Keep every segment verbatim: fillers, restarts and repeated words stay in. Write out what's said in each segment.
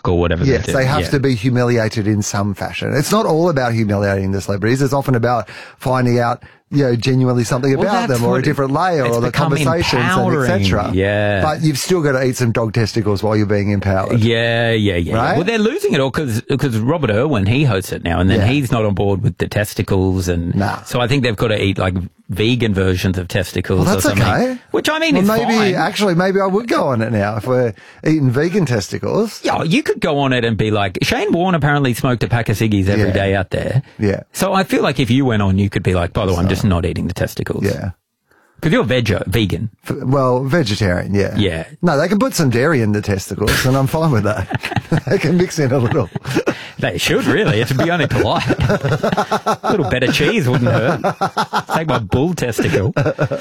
fuck or whatever. Yes, they, they have yeah. to be humiliated in some fashion. It's not all about humiliating the celebrities. It's often about finding out, you know, genuinely something Well, about them or a different layer or the conversations and et cetera. Yeah. But you've still got to eat some dog testicles while you're being empowered. Yeah, yeah, yeah. Right? Well, they're losing it all because Robert Irwin, he hosts it now, and then Yeah. he's not on board with the testicles. And Nah. so I think they've got to eat like vegan versions of testicles Well, that's or something. okay. Which I mean Well, is maybe, fine. actually, maybe I would go on it now if we're eating vegan testicles. Yeah, you could go on it and be like, Shane Warne apparently smoked a pack of ciggies every Yeah. day out there. Yeah. So I feel like if you went on, you could be like, by the way, I'm just not eating the testicles. Yeah. Because you're veg, vegan. F- Well, vegetarian, yeah. Yeah. No, they can put some dairy in the testicles, and I'm fine with that. They can mix in a little. They should really. It would be only polite. A little better cheese wouldn't hurt. Take my bull testicle.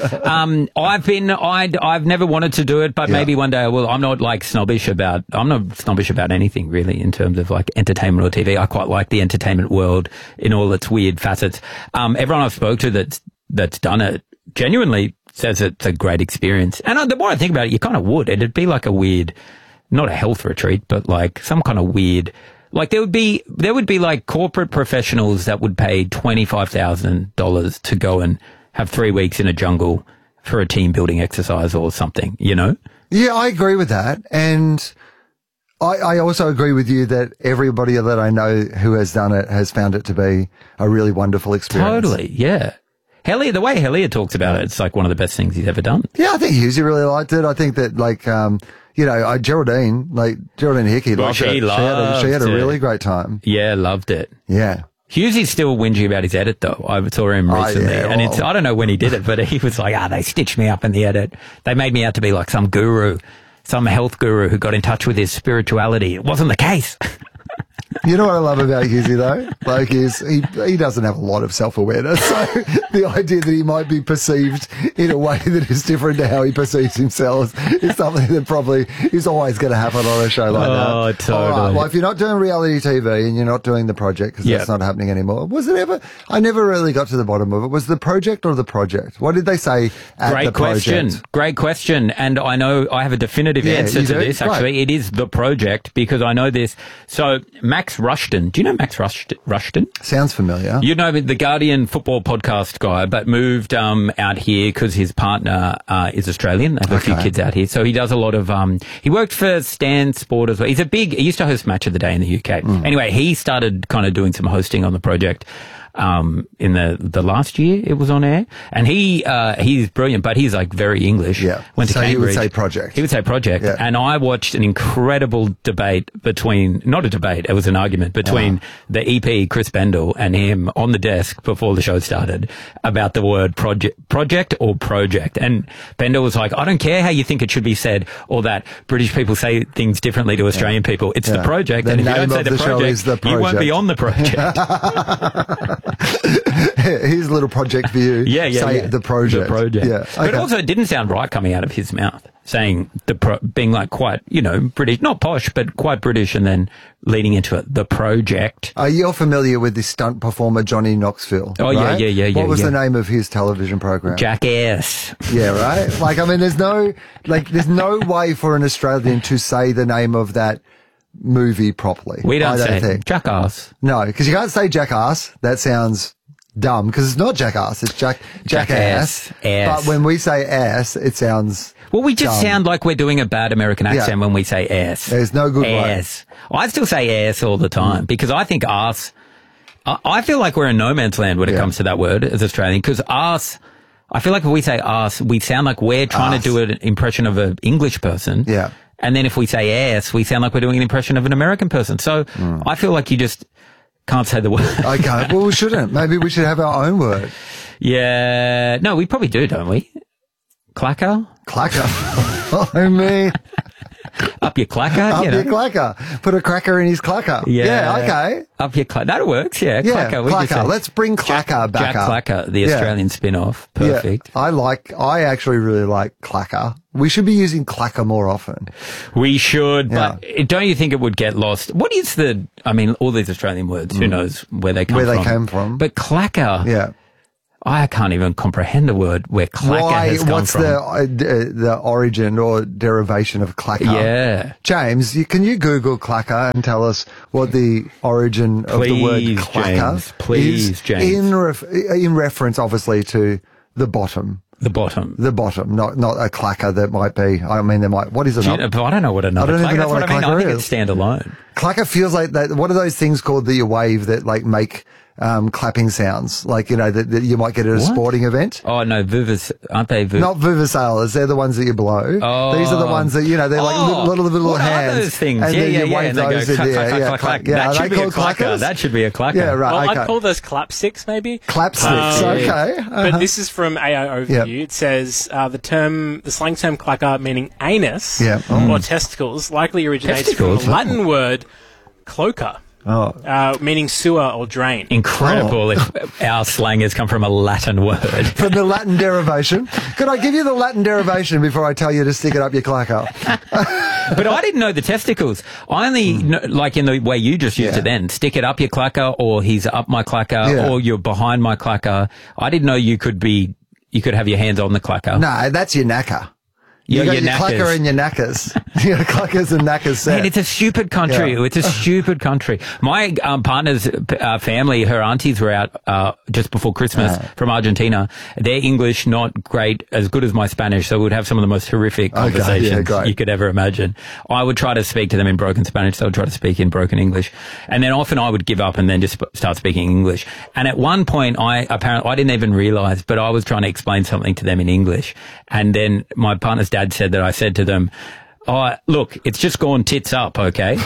Um, I've been, I'd, I've never wanted to do it, but Yeah. maybe one day I will. I'm not like snobbish about, I'm not snobbish about anything really in terms of like entertainment or T V. I quite like the entertainment world in all its weird facets. Um, everyone I've spoke to that's, that's done it genuinely says it's a great experience. And uh, the more I think about it, you kind of would. It'd be like a weird, not a health retreat, but like some kind of weird, like there would be, there would be like corporate professionals that would pay twenty-five thousand dollars to go and have three weeks in a jungle for a team building exercise or something, you know? Yeah, I agree with that. And I, I also agree with you that everybody that I know who has done it has found it to be a really wonderful experience. Totally. Yeah. Hellier, the way Hellier talks about it, it's like one of the best things he's ever done. Yeah, I think Husey really liked it. I think that, like, um, you know, I, Geraldine, like, Geraldine Hickey Well, liked she it. She had, a, she had a loved it. really great time. Yeah, loved it. Yeah. Hughesy's still whinging about his edit, though. I saw him Oh, recently, yeah, and it's, well- I don't know when he did it, but he was like, ah, they stitched me up in the edit. They made me out to be like some guru, some health guru who got in touch with his spirituality. It wasn't the case. You know what I love about Husey though? Like is he he doesn't have a lot of self-awareness. So the idea that he might be perceived in a way that is different to how he perceives himself is something that probably is always going to happen on a show like that. Oh, totally. All right, well, if you're not doing reality T V and you're not doing the project, because Yep. that's not happening anymore, was it ever, I never really got to the bottom of it. Was the project or the project? What did they say at Great the question. project? Great question. And I know I have a definitive Yeah, answer you to do? this, actually. Right. It is the project because I know this. So Max Rushton, do you know Max Rush- Rushton? Sounds familiar. You know the Guardian football podcast guy, but moved um, out here because his partner uh, is Australian. They have a few Okay. kids out here. So he does a lot of, um, he worked for Stan Sport as well. He's a big, he used to host Match of the Day in the U K. Mm. Anyway, he started kind of doing some hosting on the project. Um, in the, the last year it was on air, and he, uh, he's brilliant, but he's like very English. Yeah. Went to So he would Cambridge. say project. He would say project. Yeah. And I watched an incredible debate between, not a debate, it was an argument between Ah. the E P, Chris Bendel, and him on the desk before the show started about the word project, project or project. And Bendel was like, I don't care how you think it should be said, or that British people say things differently to Australian people. It's Yeah. the project. The and if you name don't say of the, the show project, is the you won't be project. on the project. Here's a little project for you. Yeah, yeah, Say yeah. the project. The project. Yeah. But Okay. also, it didn't sound right coming out of his mouth, saying the pro- being like quite, you know, British, not posh, but quite British, and then leading into it, the project. Are you familiar with this stunt performer, Johnny Knoxville? Oh, yeah, right? yeah, yeah, yeah, What was yeah. the name of his television program? Jackass. Yeah, right? Like, I mean, there's no, like, there's no way for an Australian to say the name of that movie properly. We don't, I don't say think. jackass. No, because you can't say jackass. That sounds dumb, because it's not jackass, it's jack, jackass. Jackass. Ass. But when we say ass, it sounds Well, we just dumb. sound like we're doing a bad American accent Yeah. when we say ass. There's no good way. ass. I still say ass all the time because I think ass. I, I feel like we're in no man's land when it Yeah. comes to that word as Australian because ass. I feel like if we say ass, we sound like we're trying Ass. to do an impression of an English person. Yeah. And then if we say ass, we sound like we're doing an impression of an American person. So I feel like you just can't say the word. Okay, well, we shouldn't. Maybe we should have our own word. Yeah. No, we probably do, don't we? Clacker? Clacker. I mean, Up your clacker? up you know. your clacker. Put a cracker in his clacker. Yeah. okay. Up your clacker. That works, yeah. Yeah, Clacker. We just clacker. say- Let's bring clacker back Jack up. Clacker, the Yeah. Australian spin-off. Perfect. Yeah, I like, I actually really like clacker. We should be using clacker more often. We should, Yeah. but don't you think it would get lost? What is the, I mean, all these Australian words, who knows where they come Mm. Where from? they came from. But clacker, Yeah. I can't even comprehend the word where clacker Why? has come What's from. the uh, d- uh, the origin or derivation of clacker? Yeah. James, you, can you Google clacker and tell us what the origin of the word Please, clacker James. Please, is? James. In ref- in reference, obviously, to the bottom. The bottom. The bottom, not not a clacker that might be. I mean, there might. What is it? Do you know, but I don't know what another I don't clacker. even know That's what what, a I mean. I clacker think is. it's standalone. Clacker feels like that. What are those things called that you wave that like make um, clapping sounds? Like, you know, that, that you might get at a What? sporting event. Oh no, vuvas aren't they? Vuv- Not vuvuzelas. They're the ones that you blow. Oh. These are the ones that, you know, they're like Oh. little, little, little What are hands. those things? And Yeah, then yeah, you yeah. wave And they go those in clack, there. clack, yeah, clack, clack. Yeah, That are should they be a called clacker. clackers? That should be a clacker. Yeah, right. Well, okay. I'd call those clapsticks, maybe. Clapsticks. Um, okay. But Uh-huh. this is from A I Overview. Yep. It says uh, the term, the slang term clacker, meaning anus Yeah. or testicles, likely originates Testicles? from the Latin word cloaca, Oh. uh, meaning sewer or drain. Incredible if our slang has come from a Latin word. From the Latin derivation. Could I give you the Latin derivation before I tell you to stick it up your clacker? But I didn't know the testicles. I only, know, like in the way you just used Yeah. it then, stick it up your clacker, or he's up my clacker, Yeah. or you're behind my clacker. I didn't know you could be, you could have your hands on the clacker. No, that's your knacker. You Your- got your your knackers. clacker and your knackers. Your clackers and knackers set. Man, it's a stupid country. Yeah. It's a stupid country. My um, partner's uh, family, her aunties were out uh, just before Christmas Uh. from Argentina. Their English not great, as good as my Spanish, so we would have some of the most horrific Okay, yeah, conversations great. you could ever imagine. I would try to speak to them in broken Spanish. They would try to speak in broken English, and then often I would give up and then just sp- start speaking English. And at one point, I apparently I didn't even realize, but I was trying to explain something to them in English, and then my partner's dad said that I said to them, "Oh, look, it's just gone tits up, okay?"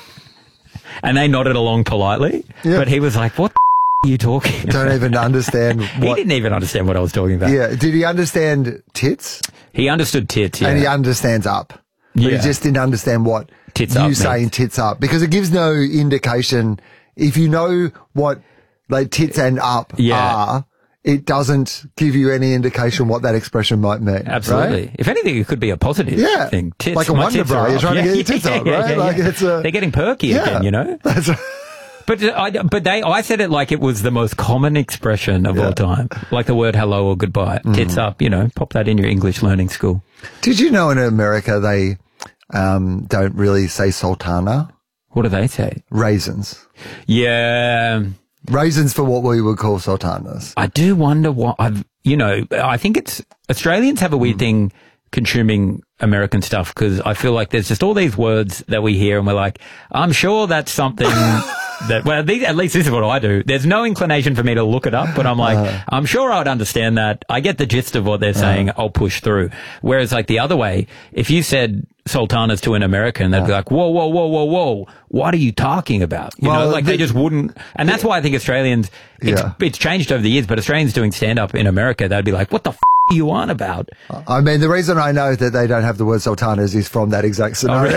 And they nodded along politely, Yeah. but he was like, "What the f- are you talking about?" Don't even understand He what. didn't even understand what I was talking about. Yeah. Did he understand tits? He understood tits, yeah. And he understands up. But Yeah. he just didn't understand what Tits you up saying means. tits up. Because it gives no indication. If you know what like tits and up Yeah. are, it doesn't give you any indication what that expression might mean. Absolutely. Right? If anything, it could be a positive Yeah. thing. Tits, Like a my Wonder tits Bra, are you're up. trying to Yeah, get your tits yeah, up, yeah, right? yeah, Like, yeah. it's a- They're getting perky Yeah. again, you know? That's right. But I, but they, I said it like it was the most common expression of Yeah. all time. Like the word hello or goodbye. Tits up, you know, pop that in your English learning school. Did you know in America they um, don't really say sultana? What do they say? Raisins. Yeah. Raisins for what we would call sultanas. I do wonder what I've, you know, I think it's Australians have a weird thing consuming American stuff because I feel like there's just all these words that we hear and we're like, I'm sure that's something that, well, these, at least this is what I do. There's no inclination for me to look it up, but I'm like, Uh-huh. I'm sure I'd understand that. I get the gist of what they're saying. I'll push through. Whereas like the other way, if you said sultanas to an American, they'd be like, whoa, whoa, whoa, whoa, whoa. What are you talking about? You Well, know, like they the- just wouldn't. And that's why I think Australians, it's, Yeah. it's changed over the years, but Australians doing stand up in America, they'd be like, what the f- are you on about? I mean, the reason I know that they don't have the word sultanas is from that exact scenario.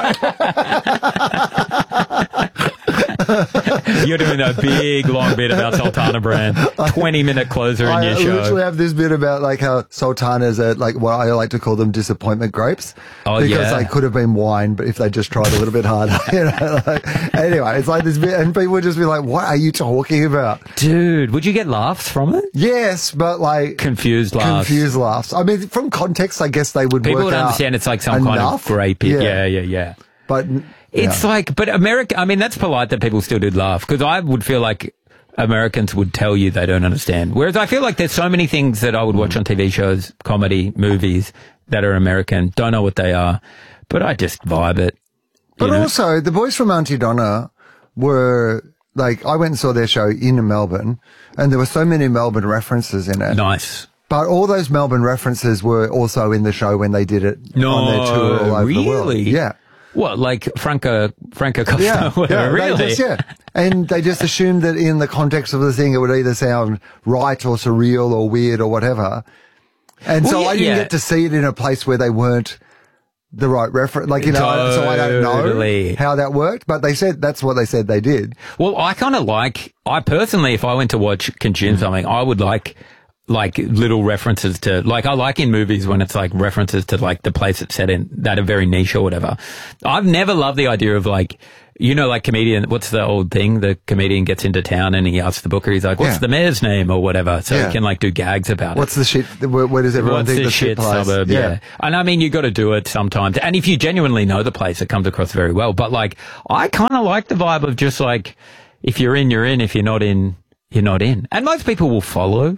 You're doing a big long bit about Sultana brand. twenty minute closer in I your literally show. have this bit about like how sultanas are like what I like to call them disappointment grapes. Oh, because yeah. they could have been wine, but if they just tried a little bit harder, you know. Like, anyway, it's like this bit, and people would just be like, "What are you talking about?" Dude, would you get laughs from it? Yes, but like Confused laughs. confused laughs. I mean, from context, I guess they would People work would out understand it's like some kind enough. of grape. Yeah. Yeah, yeah, yeah. But It's yeah. like, but America, I mean, that's polite that people still do laugh because I would feel like Americans would tell you they don't understand. Whereas I feel like there's so many things that I would watch on T V shows, comedy, movies that are American, don't know what they are, but I just vibe it. But you know? also, the boys from Auntie Donna were like, I went and saw their show in Melbourne, and there were so many Melbourne references in it. Nice. But all those Melbourne references were also in the show when they did it No, on their tour all over the world. really? Yeah. What, like Franco, Franco Costa? Yeah, whatever, yeah, they really? just- yeah. And they just assumed that in the context of the thing, it would either sound right or surreal or weird or whatever. And Well, so yeah, I didn't yeah. get to see it in a place where they weren't the right reference. Like, you know, so I don't know Totally. how that worked, but they said that's what they said they did. Well, I kind of like, I personally, if I went to watch, consume something, I would like, like little references to, like I like in movies when it's like references to like the place it's set in that are very niche or whatever. I've never loved the idea of like, you know, like comedian, what's the old thing? The comedian gets into town and he asks the booker, he's like, what's Yeah. the mayor's name or whatever? So Yeah. he can like do gags about What's it. the shit? Where, where does everyone What's think this the shit shit place? suburb? Yeah. And I mean, you got to do it sometimes. And if you genuinely know the place, it comes across very well. But like, I kind of like the vibe of just like, if you're in, you're in. If you're not in, you're not in. And most people will follow.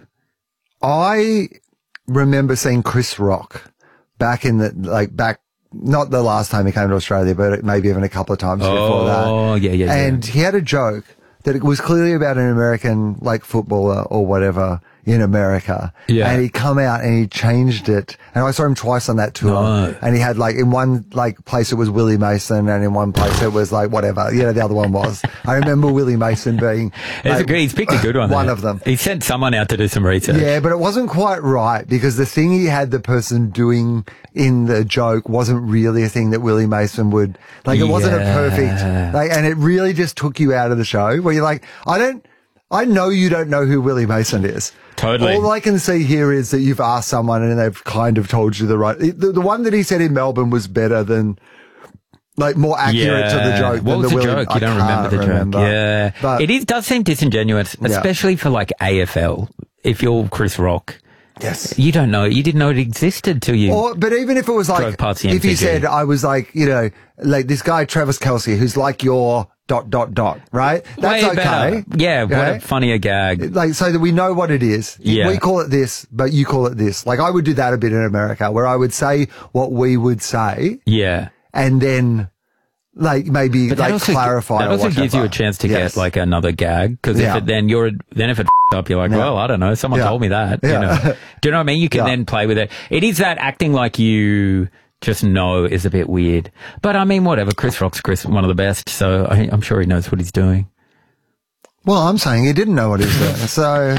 I remember seeing Chris Rock back in the, like, back, not the last time he came to Australia, but maybe even a couple of times before that. Oh, yeah, yeah, yeah. And he had a joke that it was clearly about an American, like, footballer or whatever in America. Yeah. And he'd come out and he changed it. And I saw him twice on that tour. No. And he had, like, in one, like, place it was Willie Mason and in one place it was, like, whatever. You know, the other one was. I remember Willie Mason being, It's like, a good, he's picked a good one. one there. of them. He sent someone out to do some research. Yeah, but it wasn't quite right because the thing he had the person doing in the joke wasn't really a thing that Willie Mason would, like, it wasn't a Yeah. perfect, like, and it really just took you out of the show where you're like, I don't, I know you don't know who Willie Mason is. Totally. All I can see here is that you've asked someone and they've kind of told you the right, the, the one that he said in Melbourne was better than, like, more accurate to the joke. What than was the the Willie, joke? You I don't remember can't the remember. joke. Yeah. But it is, does seem disingenuous, Yeah. especially for like A F L. If you're Chris Rock, yes. you don't know, you didn't know it existed till you. Or, but even if it was Drove like, past the if you M T G. said, I was like, you know, like this guy, Travis Kelce, who's like your dot, dot, dot, right? That's Way okay. better. Yeah, what Okay? a funnier gag. Like, so that we know what it is. Yeah. We call it this, but you call it this. Like, I would do that a bit in America, where I would say what we would say, Yeah. and then, like, maybe, But that like, also, clarify that or also gives whatever. you a chance to Yes. get like another gag. Cause Yeah. if it then you're, then if it up, you're like, Yeah. well, I don't know. Someone Yeah. told me that. Yeah. You know, do you know what I mean? You can Yeah. then play with it. It is that acting like you just know is a bit weird. But I mean, whatever. Chris Rock's Chris, one of the best. So I, I'm sure he knows what he's doing. Well, I'm saying he didn't know what he was doing, so.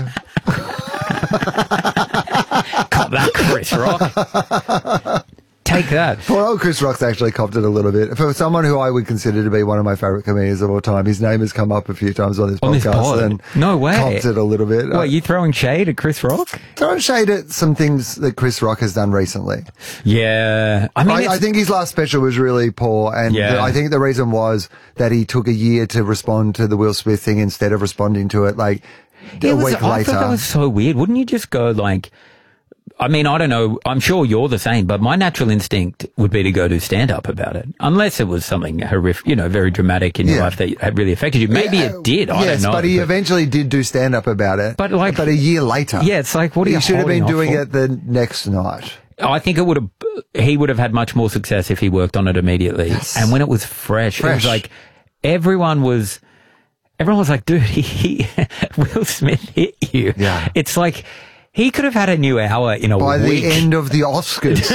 Got that, Chris Rock. Take that. Well, old Chris Rock's actually copped it a little bit. For someone who I would consider to be one of my favourite comedians of all time, his name has come up a few times on this On this podcast. pod? And No way. Copped it a little bit. What, you throwing shade at Chris Rock? Throwing shade at some things that Chris Rock has done recently. Yeah. I mean, I, it's- I think his last special was really poor, and Yeah. the- I think the reason was that he took a year to respond to the Will Smith thing instead of responding to it like a It was- week I later. thought that was so weird. Wouldn't you just go like, I mean, I don't know. I'm sure you're the same, but my natural instinct would be to go do stand up about it, unless it was something horrific, you know, very dramatic in your Yeah. life that had really affected you. Maybe Yeah, it did. I yes, don't know. but he eventually did do stand up about it. But, like- but a year later, yeah, it's like, what are he you should have been holding doing off it the next night. for? I think it would have. He would have had much more success if he worked on it immediately. Yes. And when it was fresh, it Fresh. was like everyone was. Everyone was like, dude, he, he Will Smith hit you. Yeah. It's like. He could have had a new hour in a By week. the end of the Oscars,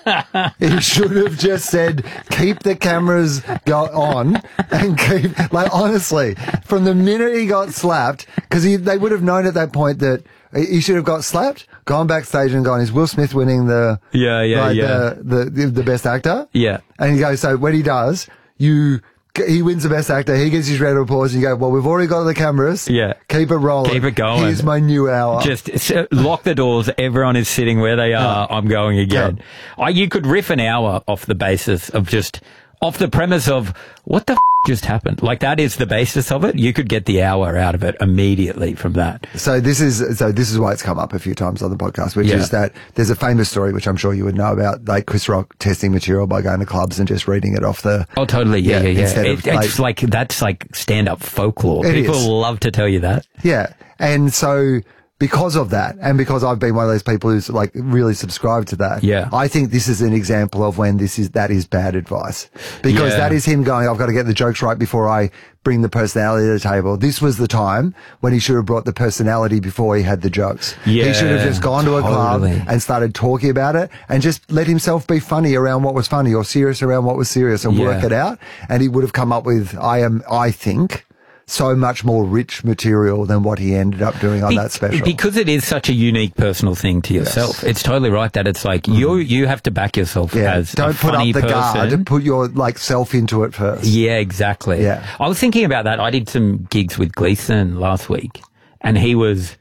he should have just said, keep the cameras go on and keep, like, honestly, from the minute he got slapped, because they would have known at that point that he should have got slapped, gone backstage and gone, is Will Smith winning the, Yeah, yeah, like, yeah. The, the, the best actor? Yeah. And he goes, so when he does, you, he wins the best actor, he gets his round of applause, and you go, well, we've already got the cameras. Yeah. Keep it rolling. Keep it going. Here's my new hour. Just s- lock the doors. Everyone is sitting where they are. I'm going again. I, you could riff an hour off the basis of just, off the premise of what the f- just happened. Like that is the basis of it. You could get the hour out of it immediately from that. So this is so this is why it's come up a few times on the podcast, which Yeah. is that there's a famous story which I'm sure you would know about, like Chris Rock testing material by going to clubs and just reading it off the. Oh, totally. Yeah, Yeah, yeah, yeah. instead It, of, it's like, that's like stand up folklore. It People is. love to tell you that. Yeah, and so because of that, and because I've been one of those people who's like really subscribed to that, Yeah. I think this is an example of when this is that is bad advice, because Yeah. that is him going, I've got to get the jokes right before I bring the personality to the table. This was the time when he should have brought the personality before he had the jokes. Yeah, he should have just gone to a totally. club and started talking about it and just let himself be funny around what was funny or serious around what was serious and Yeah. work it out. And he would have come up with, I am, I think, so much more rich material than what he ended up doing on Be- that special. Because it is such a unique personal thing to yourself. It's totally right that it's like you you have to back yourself Mm-hmm. yeah, as don't a put funny up the person. guard. Put your like self into it first. Yeah, exactly. Yeah. I was thinking about that. I did some gigs with Gleason last week, and he was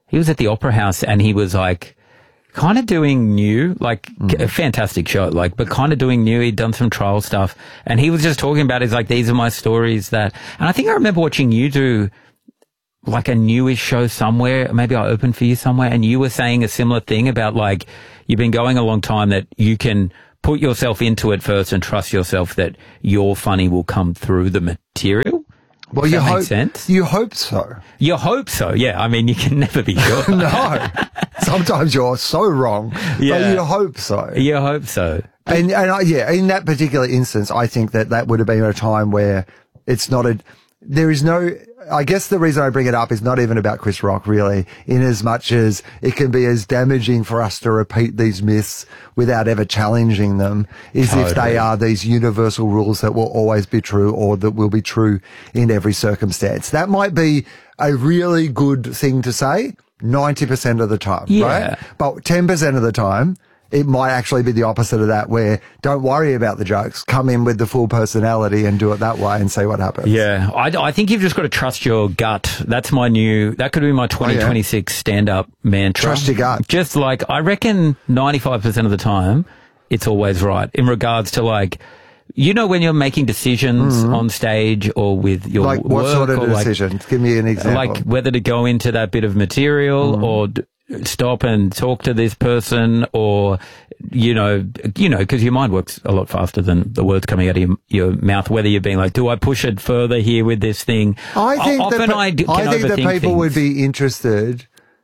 he was at the Opera House and he was like, kind of doing new, like Mm. a fantastic show, like, but kind of doing new. He'd done some trial stuff and he was just talking about, he's like, these are my stories that, and I think I remember watching you do like a newish show somewhere. Maybe I opened for you somewhere and you were saying a similar thing about like, you've been going a long time that you can put yourself into it first and trust yourself that your funny will come through the material. Well, Does you that make hope, sense? you hope so. You hope so, yeah. I mean, you can never be sure. No. Sometimes you're so wrong. Yeah. But you hope so. You hope so. And, and I, yeah, in that particular instance, I think that that would have been a time where it's not a, there is no, I guess the reason I bring it up is not even about Chris Rock, really, in as much as it can be as damaging for us to repeat these myths without ever challenging them, is Totally. if they are these universal rules that will always be true or that will be true in every circumstance. That might be a really good thing to say ninety percent of the time, Yeah. right? But ten percent of the time, it might actually be the opposite of that, where don't worry about the jokes, come in with the full personality and do it that way and see what happens. Yeah, I, I think you've just got to trust your gut. That's my new, that could be my twenty twenty-six stand-up mantra. Trust your gut. Just like, I reckon ninety-five percent of the time, it's always right in regards to like, you know, when you're making decisions on stage or with your Like what work sort of or like, decision? Give me an example. like whether to go into that bit of material or d- stop and talk to this person or, you know, you know, because your mind works a lot faster than the words coming out of your, your mouth, whether you're being like, do I push it further here with this thing? I think O- that, often pe- I, d- can I think that overthink people would things. be interested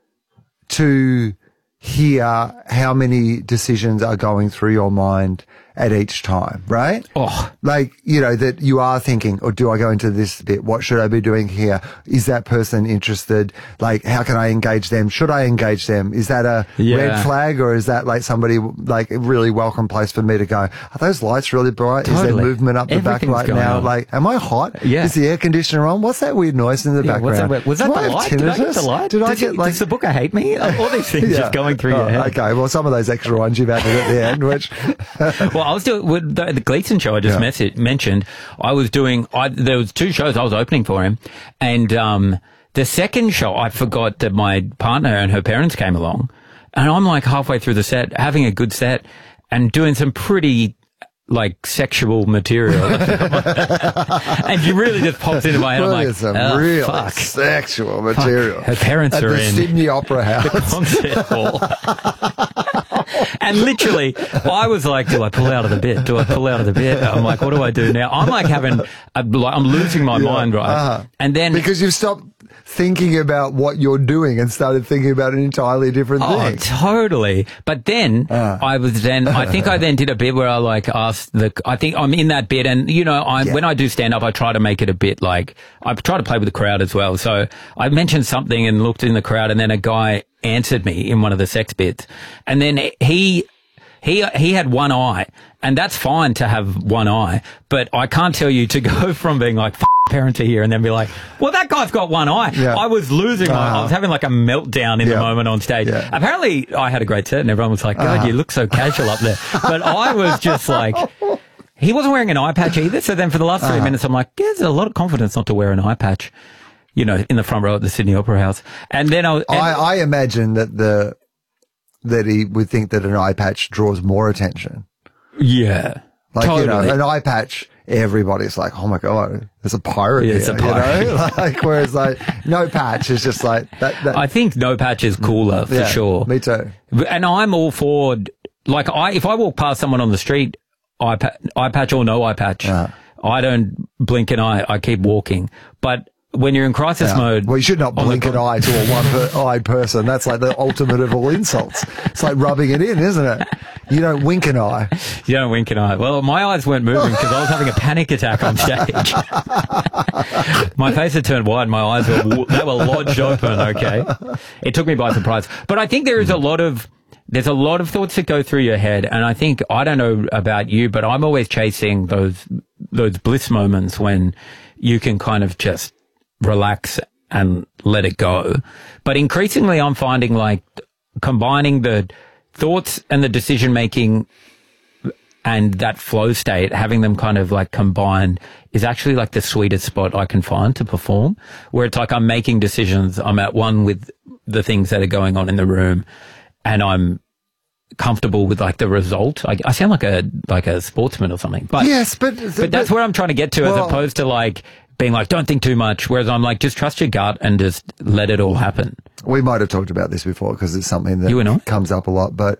to hear how many decisions are going through your mind at each time, right? Oh. Like, you know, that you are thinking, or do I go into this bit? What should I be doing here? Is that person interested? Like, how can I engage them? Should I engage them? Is that a Yeah. red flag or is that like somebody, like a really welcome place for me to go? Are those lights really bright? Is there Totally. movement up the back Everything's right going now? on. Like, am I hot? Yeah. Is the air conditioner on? What's that weird noise in the Yeah, what's background? that- was that Do the I have light? Did I get tinnitus? the light? Did I does, get it- like does the booker hate me? All these things Yeah. just going through your Oh, head. Okay, well, some of those extra ones you've added at the end, which Well, I was doing with the, the Gleason show I just Yeah. message, mentioned. I was doing. I, there was two shows I was opening for him, and um, the second show I forgot that my partner and her parents came along, and I'm like halfway through the set, having a good set, and doing some pretty like sexual material, and she really just pops into my head. I'm Look like, at some oh, real fuck. sexual material. Her parents at are the in. Sydney Opera House. Concert hall. And literally, I was like, do I pull out of the bit? Do I pull out of the bit? I'm like, what do I do now? I'm like having, a, like, I'm losing my mind, right? Uh-huh. And then, Because you've stopped thinking about what you're doing and started thinking about an entirely different oh, thing. totally. But then Uh. I was then, I think I then did a bit where I like asked the, I think I'm in that bit and, you know, I, Yeah. when I do stand up, I try to make it a bit like, I try to play with the crowd as well. So I mentioned something and looked in the crowd and then a guy answered me in one of the sex bits. And then he, He he had one eye, and that's fine to have one eye, but I can't tell you to go from being like, F- parents are here, and then be like, well, that guy's got one eye. Yeah. I was losing my, Uh-huh. I was having like a meltdown in Yeah. the moment on stage. Yeah. Apparently, I had a great set, and everyone was like, God, Uh-huh. you look so casual up there. But I was just like, he wasn't wearing an eye patch either, so then for the last three Uh-huh. minutes, I'm like, yeah, there's a lot of confidence not to wear an eye patch, you know, in the front row at the Sydney Opera House. And then I was... and- I, I imagine that the that he would think that an eye patch draws more attention. yeah. Like, totally. you know, an eye patch, everybody's like, oh my God, there's a pirate Yeah, here, it's a you pirate. know? Like, whereas like, no patch is just like, that, that I think no patch is cooler for yeah, sure. Me too. And I'm all for, like, I if I walk past someone on the street, eye, pa- eye patch or no eye patch, Yeah. I don't blink an eye. I keep walking. But when you're in crisis Yeah. mode, Well, you should not on the blink an gr- eye to a one-eyed person. That's like the ultimate of all insults. It's like rubbing it in, isn't it? You don't wink an eye. You don't wink an eye. Well, my eyes weren't moving because I was having a panic attack on stage. My face had turned white. And my eyes were w- they were lodged open. Okay, it took me by surprise. But I think there is a lot of there's a lot of thoughts that go through your head, and I think I don't know about you, but I'm always chasing those those bliss moments when you can kind of just relax and let it go. But increasingly, I'm finding like combining the thoughts and the decision making and that flow state, having them kind of like combined is actually like the sweetest spot I can find to perform, where it's like I'm making decisions. I'm at one with the things that are going on in the room, and I'm comfortable with like the result. I, I sound like a like a sportsman or something, but yes, but but, but that's where I'm trying to get to, well, as opposed to like being like, don't think too much. Whereas I'm like, just trust your gut and just let it all happen. We might have talked about this before because it's something that You and I? comes up a lot. But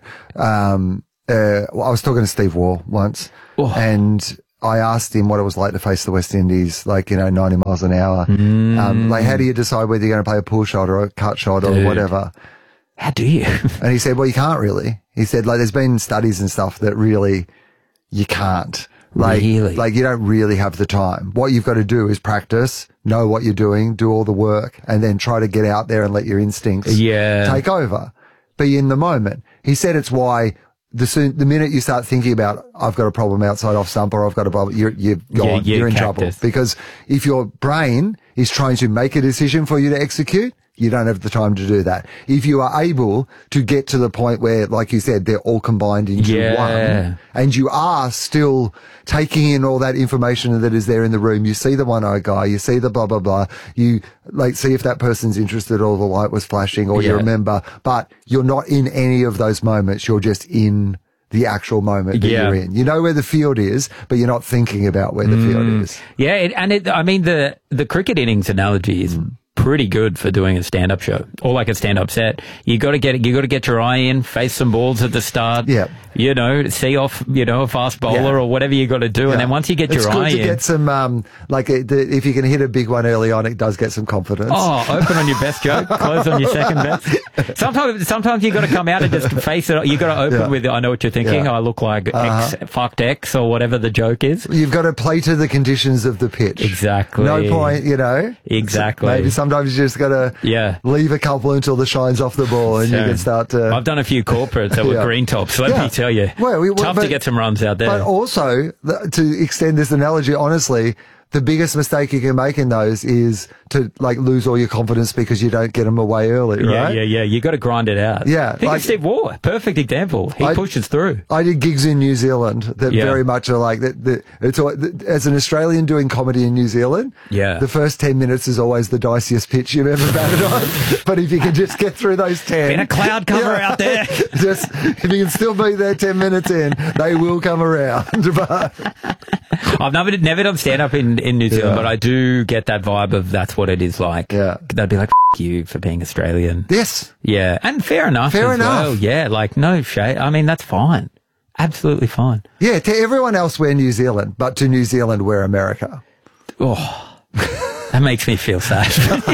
um, uh, well, I was talking to Steve Waugh once, Oh. and I asked him what it was like to face the West Indies, like, you know, ninety miles an hour. Mm. Um, like, how do you decide whether you're going to play a pull shot or a cut shot or Dude. whatever? How do you? And he said, well, you can't really. He said, like, there's been studies and stuff that really you can't. Like, Really? like you don't really have the time. What you've got to do is practice, know what you're doing, do all the work, and then try to get out there and let your instincts Yeah. take over. Be in the moment. He said it's why the soon, the minute you start thinking about, I've got a problem outside off stump or I've got a problem, you're, you're gone. Yeah, yeah, you're in cactus. trouble. Because if your brain is trying to make a decision for you to execute, you don't have the time to do that. If you are able to get to the point where, like you said, they're all combined into Yeah. one, and you are still taking in all that information that is there in the room, you see the one-eyed guy, you see the blah, blah, blah, you like see if that person's interested or the light was flashing or you Yeah. remember, but you're not in any of those moments. You're just in the actual moment that Yeah. you're in. You know where the field is, but you're not thinking about where the field is. Yeah, it, and it, I mean, the, the cricket innings analogy is pretty good for doing a stand-up show or like a stand-up set. You got to get you got to get your eye in, face some balls at the start. Yeah. You know, see off, you know, a fast bowler Yeah. or whatever you got to do, and then once you get it's your good eye to in, get some, um, like, uh, the, if you can hit a big one early on, it does get some confidence. oh, open on your best joke, close on your second best. Sometimes, sometimes you got to come out and just face it. You got to open Yeah. with, I know what you're thinking. Yeah. I look like Uh-huh. X, fucked X or whatever the joke is. You've got to play to the conditions of the pitch. Exactly. No point, you know. Exactly. Maybe sometimes you just got to Yeah. leave a couple until the shine's off the ball and you So, can start to. I've done a few corporates that were Yeah. green tops. Let Yeah. me tell you, Well, we- tough but- to get some runs out there. But also, the, to extend this analogy, honestly, the biggest mistake you can make in those is to like lose all your confidence because you don't get them away early, yeah, right? yeah, yeah. You got to grind it out. Yeah, Think like- of Steve Waugh. Perfect example. He I- pushes through. I did gigs in New Zealand that Yeah. very much are like that. that it's al- that- as an Australian doing comedy in New Zealand. Yeah. the first ten minutes is always the diciest pitch you've ever batted on. But if you can just get through those ten, Been a cloud cover Yeah. out there. just if you can still be there ten minutes in, they will come around. But I've never never done stand up in, in New Zealand, Yeah. but I do get that vibe of that's what it is like. Yeah. They'd be like, F- you for being Australian. yes, Yeah. And fair enough. Fair as enough. well. Yeah. Like, no shade. I mean, that's fine. Absolutely fine. yeah. To everyone else, we're New Zealand, but to New Zealand, we're America. Oh, that makes me feel sad.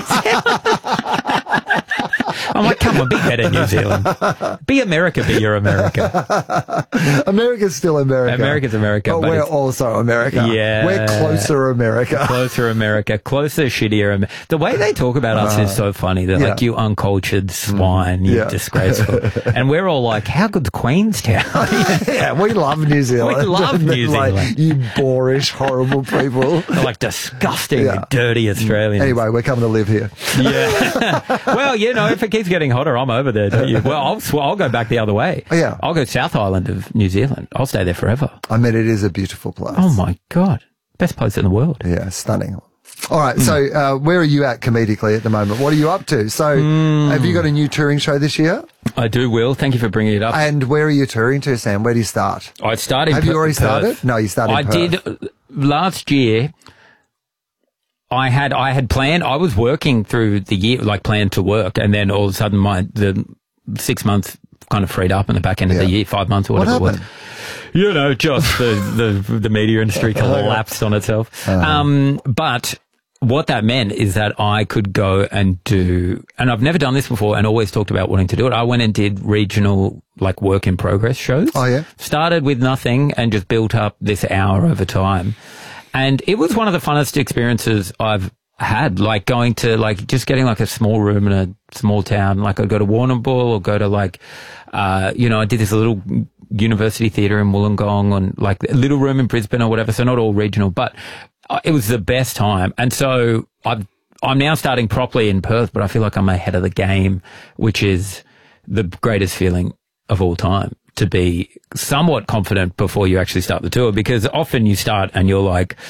I'm like, come on, be better, New Zealand. Be America, be your America. America's still America. America's America, but, but we're it's- also America. Yeah. we're closer America. Closer America, closer shittier America. The way they talk about us is so funny. They're yeah. like, you uncultured swine, you Yeah. disgraceful. And we're all like, how good's Queenstown? Yeah, we love New Zealand. We love New Like, Zealand. you boorish, horrible people. They're like disgusting, Yeah. dirty Australians. Anyway, we're coming to live here. Yeah. Well, you know, if it keeps getting hotter, I'm over there. Don't you? Well, I'll, sw- I'll go back the other way. Oh, yeah. I'll go South Island of New Zealand. I'll stay there forever. I mean, it is a beautiful place. Oh my God. Best place in the world. Yeah, stunning. All right, so uh, where are you at comedically at the moment? What are you up to? So, have you got a new touring show this year? I do, Will. Thank you for bringing it up. And where are you touring to, Sam? Where do you start? I started. Have you Per- already started? Perth. No, you started. I in Perth. did uh, last year. I had I had planned. I was working through the year, like planned to work, and then all of a sudden, my the six months kind of freed up in the back end of Yeah. the year, five months or What whatever it was. happened? You know, just the the, the media industry collapsed on itself. Um, but what that meant is that I could go and do, and I've never done this before, and always talked about wanting to do it. I went and did regional, like work in progress shows. Oh, yeah? Started with nothing and just built up this hour over time. And it was one of the funnest experiences I've had, like going to like just getting like a small room in a small town. Like I'd go to Warrnambool or go to like, uh, you know, I did this little university theatre in Wollongong and like a little room in Brisbane or whatever. So not all regional, but uh, it was the best time. And so I've, I'm now starting properly in Perth, but I feel like I'm ahead of the game, which is the greatest feeling of all time, to be somewhat confident before you actually start the tour, because often you start and you're like,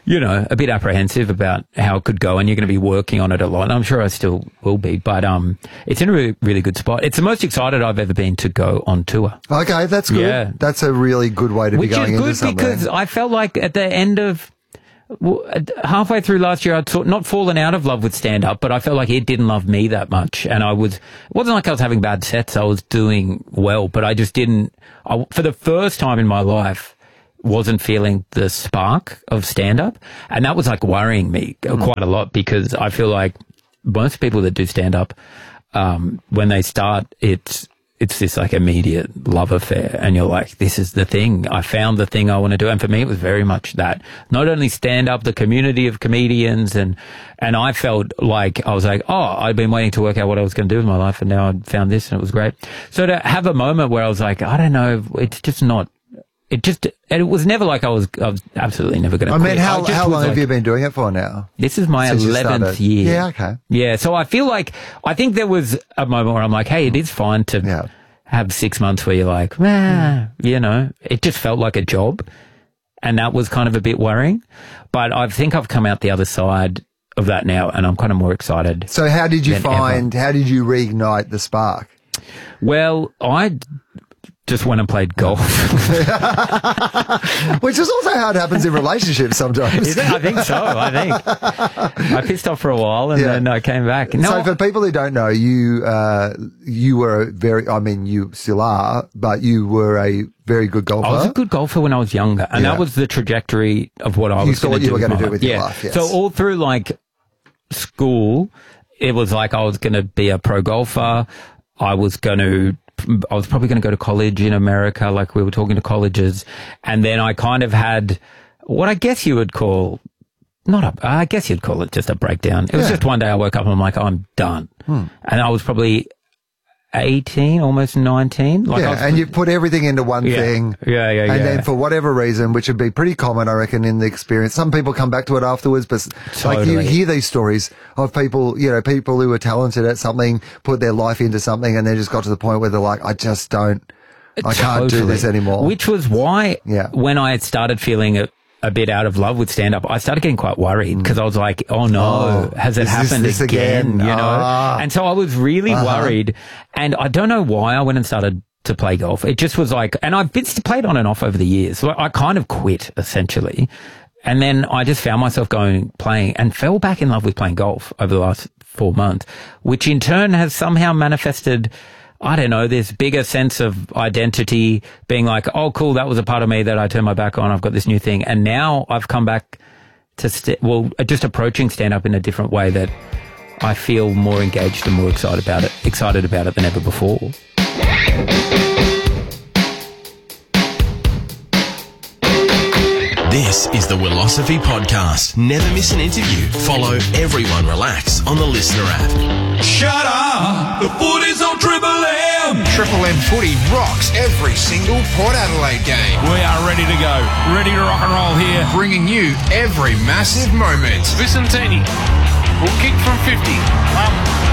you know, a bit apprehensive about how it could go, and you're going to be working on it a lot. And I'm sure I still will be, but um, it's in a really, really good spot. It's the most excited I've ever been to go on tour. Okay, that's good. Yeah. That's a really good way to Which be going is into good something. because I felt like at the end of well, halfway through last year, I'd sort not fallen out of love with stand-up, but I felt like it didn't love me that much, and I was. It wasn't like I was having bad sets. I was doing well, but I just didn't. I, for the first time in my life, wasn't feeling the spark of stand-up, and that was like worrying me mm. quite a lot, because I feel like most people that do stand-up, um, when they start, it's it's this like immediate love affair, and you're like, this is the thing. I found the thing I want to do, and for me, it was very much that. Not only stand-up, the community of comedians, and and I felt like I was like, oh, I'd been waiting to work out what I was going to do with my life, and now I found this, and it was great. So to have a moment where I was like, I don't know, it's just not. It just, it was never like I was, I was absolutely never going to I quit. mean, how, I how long like, have you been doing it for now? This is my Since you eleventh started? year. Yeah, okay. Yeah, so I feel like, I think there was a moment where I'm like, hey, it is fine to Yeah. have six months where you're like, ah, you know, it just felt like a job. And that was kind of a bit worrying. But I think I've come out the other side of that now, and I'm kind of more excited. So how did you than find, ever. how did you reignite the spark? Well, I just went and played golf. Which is also how it happens in relationships sometimes. Is it? I think so. I think I pissed off for a while, and Yeah. then I came back. No, So for people who don't know, you uh, you were a very, I mean, you still are, but you were a very good golfer. I was a good golfer when I was younger, and Yeah. that was the trajectory of what I You was thought going to you do were with gonna my do with your life, yes. So all through like school, it was like I was going to be a pro golfer. I was going to. I was probably going to go to college in America, like we were talking to colleges. And then I kind of had what I guess you would call, not a, I guess you'd call it just a breakdown. It was Yeah. just one day I woke up and I'm like, I'm done. Hmm. And I was probably eighteen, almost nineteen. Like I was, yeah, and you put everything into one Yeah. thing. Yeah, yeah, And yeah. then for whatever reason, which would be pretty common, I reckon, in the experience, some people come back to it afterwards, but like you Totally. hear these stories of people, you know, people who are talented at something, put their life into something, and they just got to the point where they're like, I just don't, I can't do Totally. this anymore. Which was why Yeah. when I started feeling a, a bit out of love with stand-up, I started getting quite worried because I was like, oh no, Oh, has it is this- happened this again? again? You know? Ah. And so I was really Uh-huh. worried, and I don't know why I went and started to play golf. It just was like, and I've been played on and off over the years. So I kind of quit essentially. And then I just found myself going, playing, and fell back in love with playing golf over the last four months, which in turn has somehow manifested, I don't know, this bigger sense of identity, being like, oh, cool, that was a part of me that I turned my back on. I've got this new thing. And now I've come back to, st- well, just approaching stand-up in a different way that I feel more engaged and more excited about it, excited about it than ever before. This is the Willosophy Podcast. Never miss an interview. Follow Everyone Relax on the Listener app. Shut up! The footy's on Triple M! Triple M footy rocks every single Port Adelaide game, We are ready to go. Ready to rock and roll here. bringing you every massive moment. Vicentini will kick from fifty. Um,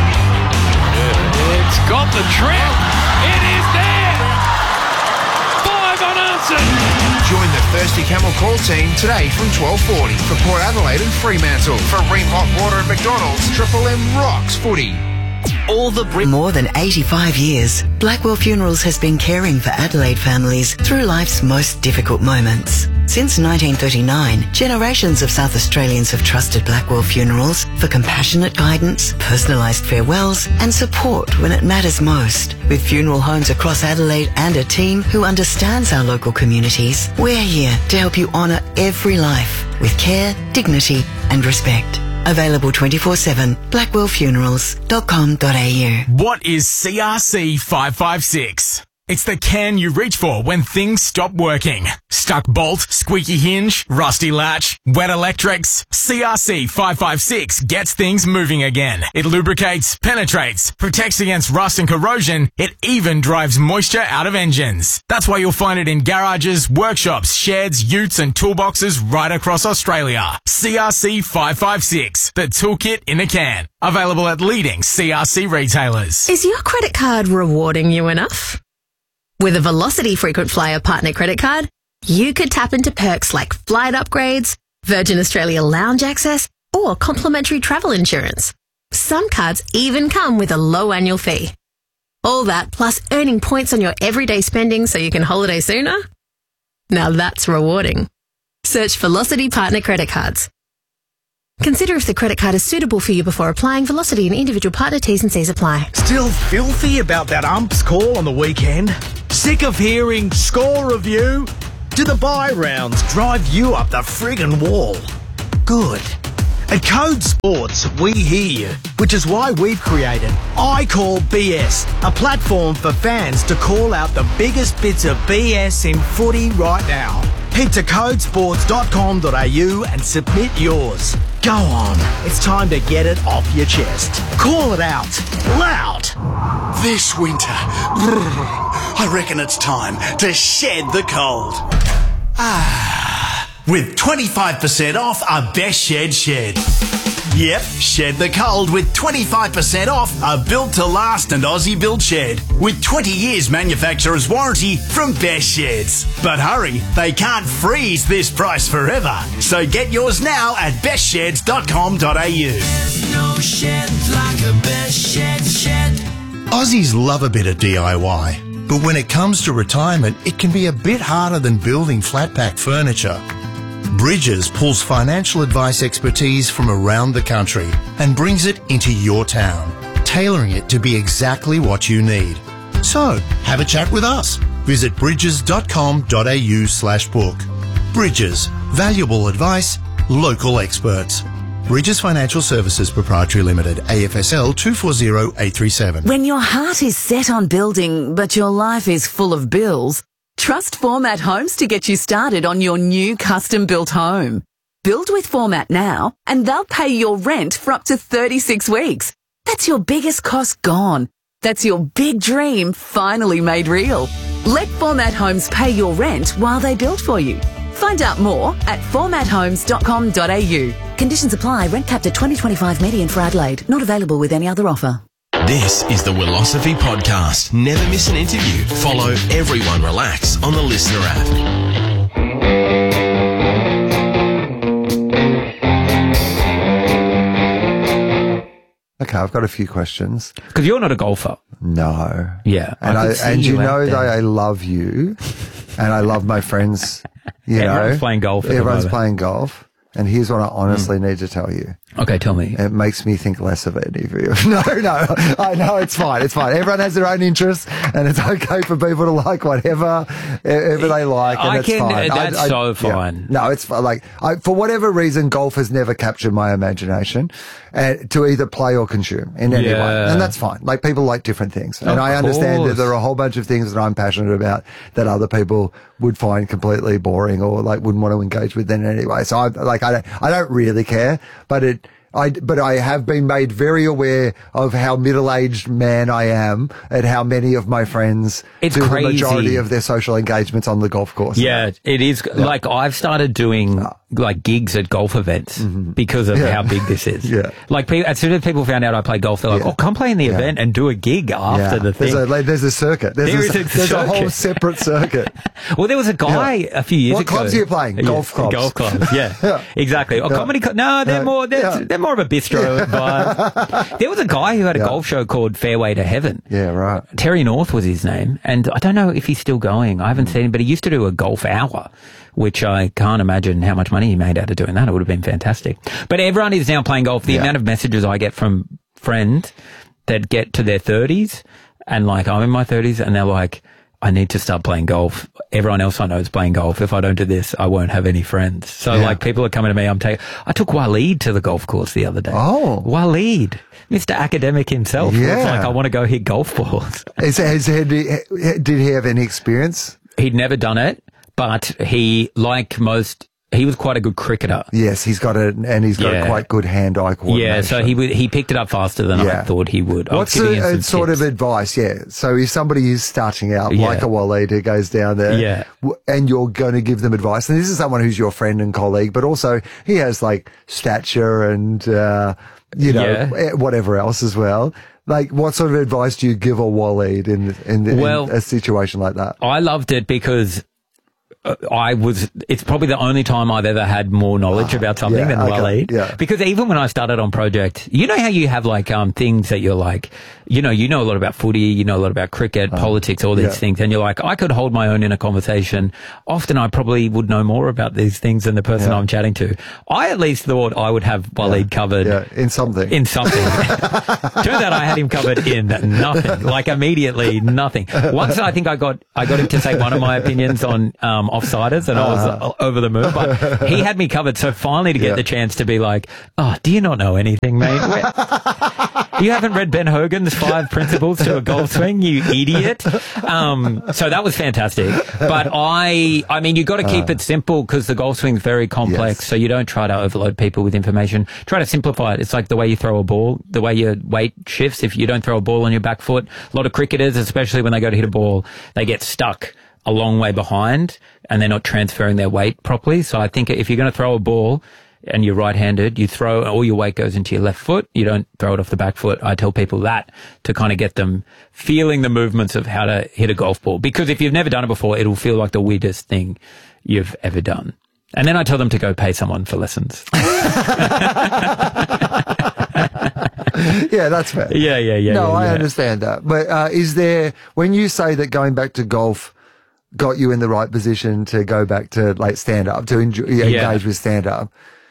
it's got the trap. It is there. Five unanswered. Join the Thirsty Camel Call team today from twelve forty for Port Adelaide and Fremantle. For Ream Hot Water and McDonald's, Triple M rocks footy. All the Brit- More than eighty-five years, Blackwell Funerals has been caring for Adelaide families through life's most difficult moments. Since nineteen thirty-nine, generations of South Australians have trusted Blackwell Funerals for compassionate guidance, personalised farewells and support when it matters most. With funeral homes across Adelaide and a team who understands our local communities, we're here to help you honour every life with care, dignity and respect. Available twenty-four seven, blackwell funerals dot com dot a u. What is C R C five five six? It's the can you reach for when things stop working. Stuck bolt, squeaky hinge, rusty latch, wet electrics. C R C five five six gets things moving again. It lubricates, penetrates, protects against rust and corrosion. It even drives moisture out of engines. That's why you'll find it in garages, workshops, sheds, utes and toolboxes right across Australia. C R C five five six, the toolkit in a can. Available at leading C R C retailers. Is your credit card rewarding you enough? With a Velocity Frequent Flyer Partner Credit Card, you could tap into perks like flight upgrades, Virgin Australia lounge access, or complimentary travel insurance. Some cards even come with a low annual fee. All that plus earning points on your everyday spending so you can holiday sooner? Now that's rewarding. Search Velocity Partner Credit Cards. Consider if the credit card is suitable for you before applying. Velocity and individual partner T's and C's apply. Still filthy about that ump's call on the weekend? Sick of hearing score review? Do the buy rounds drive you up the friggin' wall? Good. At Code Sports, we hear you, which is why we've created I Call B S, a platform for fans to call out the biggest bits of B S in footy right now. Head to codesports dot com dot a u and submit yours. Go on, it's time to get it off your chest. Call it out, loud. This winter, I reckon it's time to shed the cold. Ah, with twenty-five percent off a Best Shed Shed. Yep, shed the cold with twenty-five percent off a built-to-last and Aussie-built shed with twenty years manufacturer's warranty from Best Sheds. But hurry, they can't freeze this price forever. So get yours now at best sheds dot com dot a u. There's no shed like a Best Shed Shed. Aussies love a bit of D I Y, but when it comes to retirement, it can be a bit harder than building flat-pack furniture. Bridges pulls financial advice expertise from around the country and brings it into your town, tailoring it to be exactly what you need. So, have a chat with us. Visit bridges dot com dot a u slash book. Bridges, valuable advice, local experts. Bridges Financial Services Proprietary Limited, A F S L two four zero eight three seven. When your heart is set on building, but your life is full of bills, trust Format Homes to get you started on your new custom-built home. Build with Format now, and they'll pay your rent for up to thirty-six weeks. That's your biggest cost gone. That's your big dream finally made real. Let Format Homes pay your rent while they build for you. Find out more at format homes dot com dot a u. Conditions apply. Rent capped at twenty twenty-five median for Adelaide. Not available with any other offer. This is the Willosophy Podcast. Never miss an interview. Follow Everyone Relax on the Listener app. Okay, I've got a few questions. Because you're not a golfer. No. Yeah. And I I, see and you, you out know that there. I love you and I love my friends. You Everyone's know, playing golf at the Everyone's moment. playing golf. And here's what I honestly need to tell you. Okay, tell me. It makes me think less of any of you. No, no, I know it's fine. It's fine. Everyone has their own interests, and it's okay for people to like whatever, whatever they like, and I it's can- fine. that's I, I, so yeah. fine. No, it's fine. Like I, for whatever reason, golf has never captured my imagination, uh, to either play or consume in any way, Yeah. and that's fine. Like people like different things, Of and I understand that course. there are a whole bunch of things that I'm passionate about that other people would find completely boring or like wouldn't want to engage with in any way. So I like I don't I don't really care, but it. I, but I have been made very aware of how middle-aged man I am and how many of my friends It's do crazy. the majority of their social engagements on the golf course. Yeah, it is. Like, I've started doing, like, gigs at golf events because of Yeah. how big this is. Yeah. Like, pe- as soon as people found out I play golf, they're like, Yeah. oh, come play in the Yeah. event and do a gig after Yeah. the thing. There's a, like, there's a circuit. There's, There a, is a there's a whole circuit. separate circuit. Well, there was a guy Yeah. a few years What ago. clubs are you playing? Yeah, Golf clubs. Golf clubs, yeah. Yeah. Exactly. Or Yeah. comedy clubs. No, they're Yeah. more, they're, Yeah. they're more of a bistro vibe. There was a guy who had a Yeah. golf show called Fairway to Heaven. Yeah, right. Terry North was his name, and I don't know if he's still going. I haven't seen him, but he used to do a golf hour, which I can't imagine how much money he made out of doing that. It would have been fantastic. But everyone is now playing golf. The Yeah. amount of messages I get from friends that get to their thirties, and like, I'm in my thirties, and they're like, I need to start playing golf. Everyone else I know is playing golf. If I don't do this, I won't have any friends. So Yeah. like, people are coming to me. I'm taking, I took Waleed to the golf course the other day. Oh. Waleed, Mister Academic himself. Yeah. Yeah. Like, I want to go hit golf balls. Is, has, had, did he have any experience? He'd never done it, but he, like most, he was quite a good cricketer. Yes, he's got it, and he's got Yeah. a quite good hand-eye coordination. Yeah, so he would, he picked it up faster than I Yeah. thought he would. I was What's giving him a, some a sort tips. of advice? Yeah. So if somebody is starting out, Yeah. like a Waleed who goes down there, Yeah. w- and you're going to give them advice, and this is someone who's your friend and colleague, but also he has like stature and, uh, you know, Yeah. eh, whatever else as well. Like, what sort of advice do you give a Waleed in, in, in Well, a situation like that? I loved it because uh, I was, it's probably the only time I've ever had more knowledge about something yeah, than okay, Waleed. yeah. Because even when I started on Project, you know how you have like, um, things that you're like, you know, you know a lot about footy, you know a lot about cricket, Uh, politics, all these yeah. things. And you're like, I could hold my own in a conversation. Often I probably would know more about these things than the person Yeah. I'm chatting to. I at least thought I would have Waleed covered. Yeah, in something. In something. Turns out I had him covered in nothing. Like immediately nothing. Once I think I got I got him to say one of my opinions on um, offsiders, and I was uh, over the moon. But he had me covered. So finally, to get Yeah. the chance to be like, "Oh, do you not know anything, mate? Where- you haven't read Ben Hogan's Five Principles to a Golf Swing, you idiot." Um, so that was fantastic. But I, I mean, you got to keep Uh. it simple because the golf swing's very complex. Yes. So you don't try to overload people with information. Try to simplify it. It's like the way you throw a ball, the way your weight shifts. If you don't throw a ball on your back foot, a lot of cricketers, especially when they go to hit a ball, they get stuck a long way behind and they're not transferring their weight properly. So I think if you're going to throw a ball and you're right-handed, you throw, all your weight goes into your left foot. You don't throw it off the back foot. I tell people that to kind of get them feeling the movements of how to hit a golf ball. Because if you've never done it before, it'll feel like the weirdest thing you've ever done. And then I tell them to go pay someone for lessons. Yeah, that's fair. Yeah, yeah, yeah. No, yeah, I yeah. understand that. But uh, is there, when you say that going back to golf got you in the right position to go back to like stand up, to enjoy, Yeah. engage with stand up,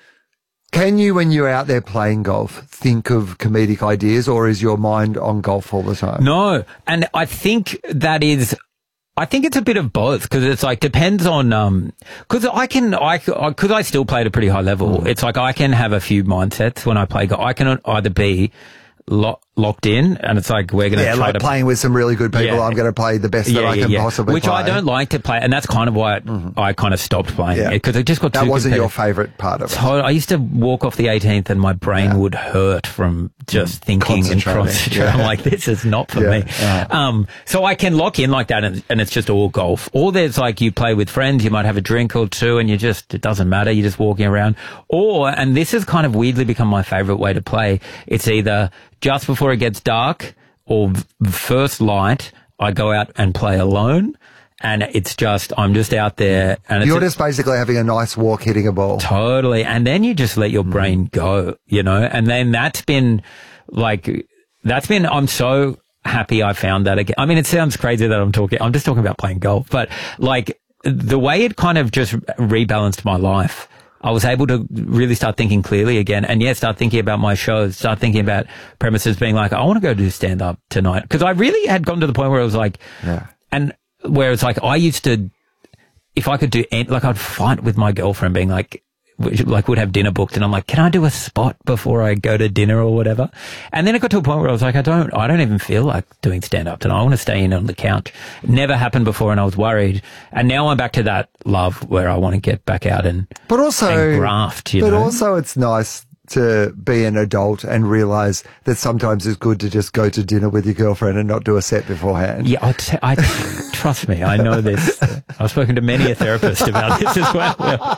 can you, when you're out there playing golf, think of comedic ideas, or is your mind on golf all the time? No. And I think that is, I think it's a bit of both because it's like depends on, um, cause I can, I, cause I still play at a pretty high level. Mm. It's like I can have a few mindsets when I play golf. I can either be lo- locked in and it's like we're going to Yeah, try like to playing with some really good people. Yeah. I'm going to play the best that I can possibly Which play. I don't like to play. And that's kind of why it, I kind of stopped playing Yeah. because it just got That too wasn't your competitive. favourite part of it. So I used to walk off the eighteenth and my brain would hurt from just thinking and Concentrating. concentrating. Yeah. I'm like, this is not for Yeah. me. Yeah. Um, so I can lock in like that and, and it's just all golf. Or there's like you play with friends, you might have a drink or two and you just, it doesn't matter. You're just walking around. Or, and this has kind of weirdly become my favorite way to play. It's either just before it gets dark or v- first light, I go out and play alone. And it's just, I'm just out there and it's You're a- just basically having a nice walk hitting a ball. Totally. And then you just let your brain go, you know, and then that's been like, that's been, I'm so happy I found that again. I mean, it sounds crazy that I'm talking, I'm just talking about playing golf, but like the way it kind of just rebalanced my life, I was able to really start thinking clearly again. And yeah, start thinking about my shows, start thinking about premises being like, I want to go do stand up tonight. Cause I really had gotten to the point where I was like, Yeah. and where it's like, I used to, if I could do, any- like I'd fight with my girlfriend being like, we- like would have dinner booked and I'm like, can I do a spot before I go to dinner or whatever? And then it got to a point where I was like, I don't, I don't even feel like doing stand up tonight. I want to stay in on the couch. It never happened before and I was worried. And now I'm back to that love where I want to get back out and, But also, and graft, you but know? also it's nice to be an adult and realize that sometimes it's good to just go to dinner with your girlfriend and not do a set beforehand. Yeah, I, t- I trust me. I know this. I've spoken to many a therapist about this as well.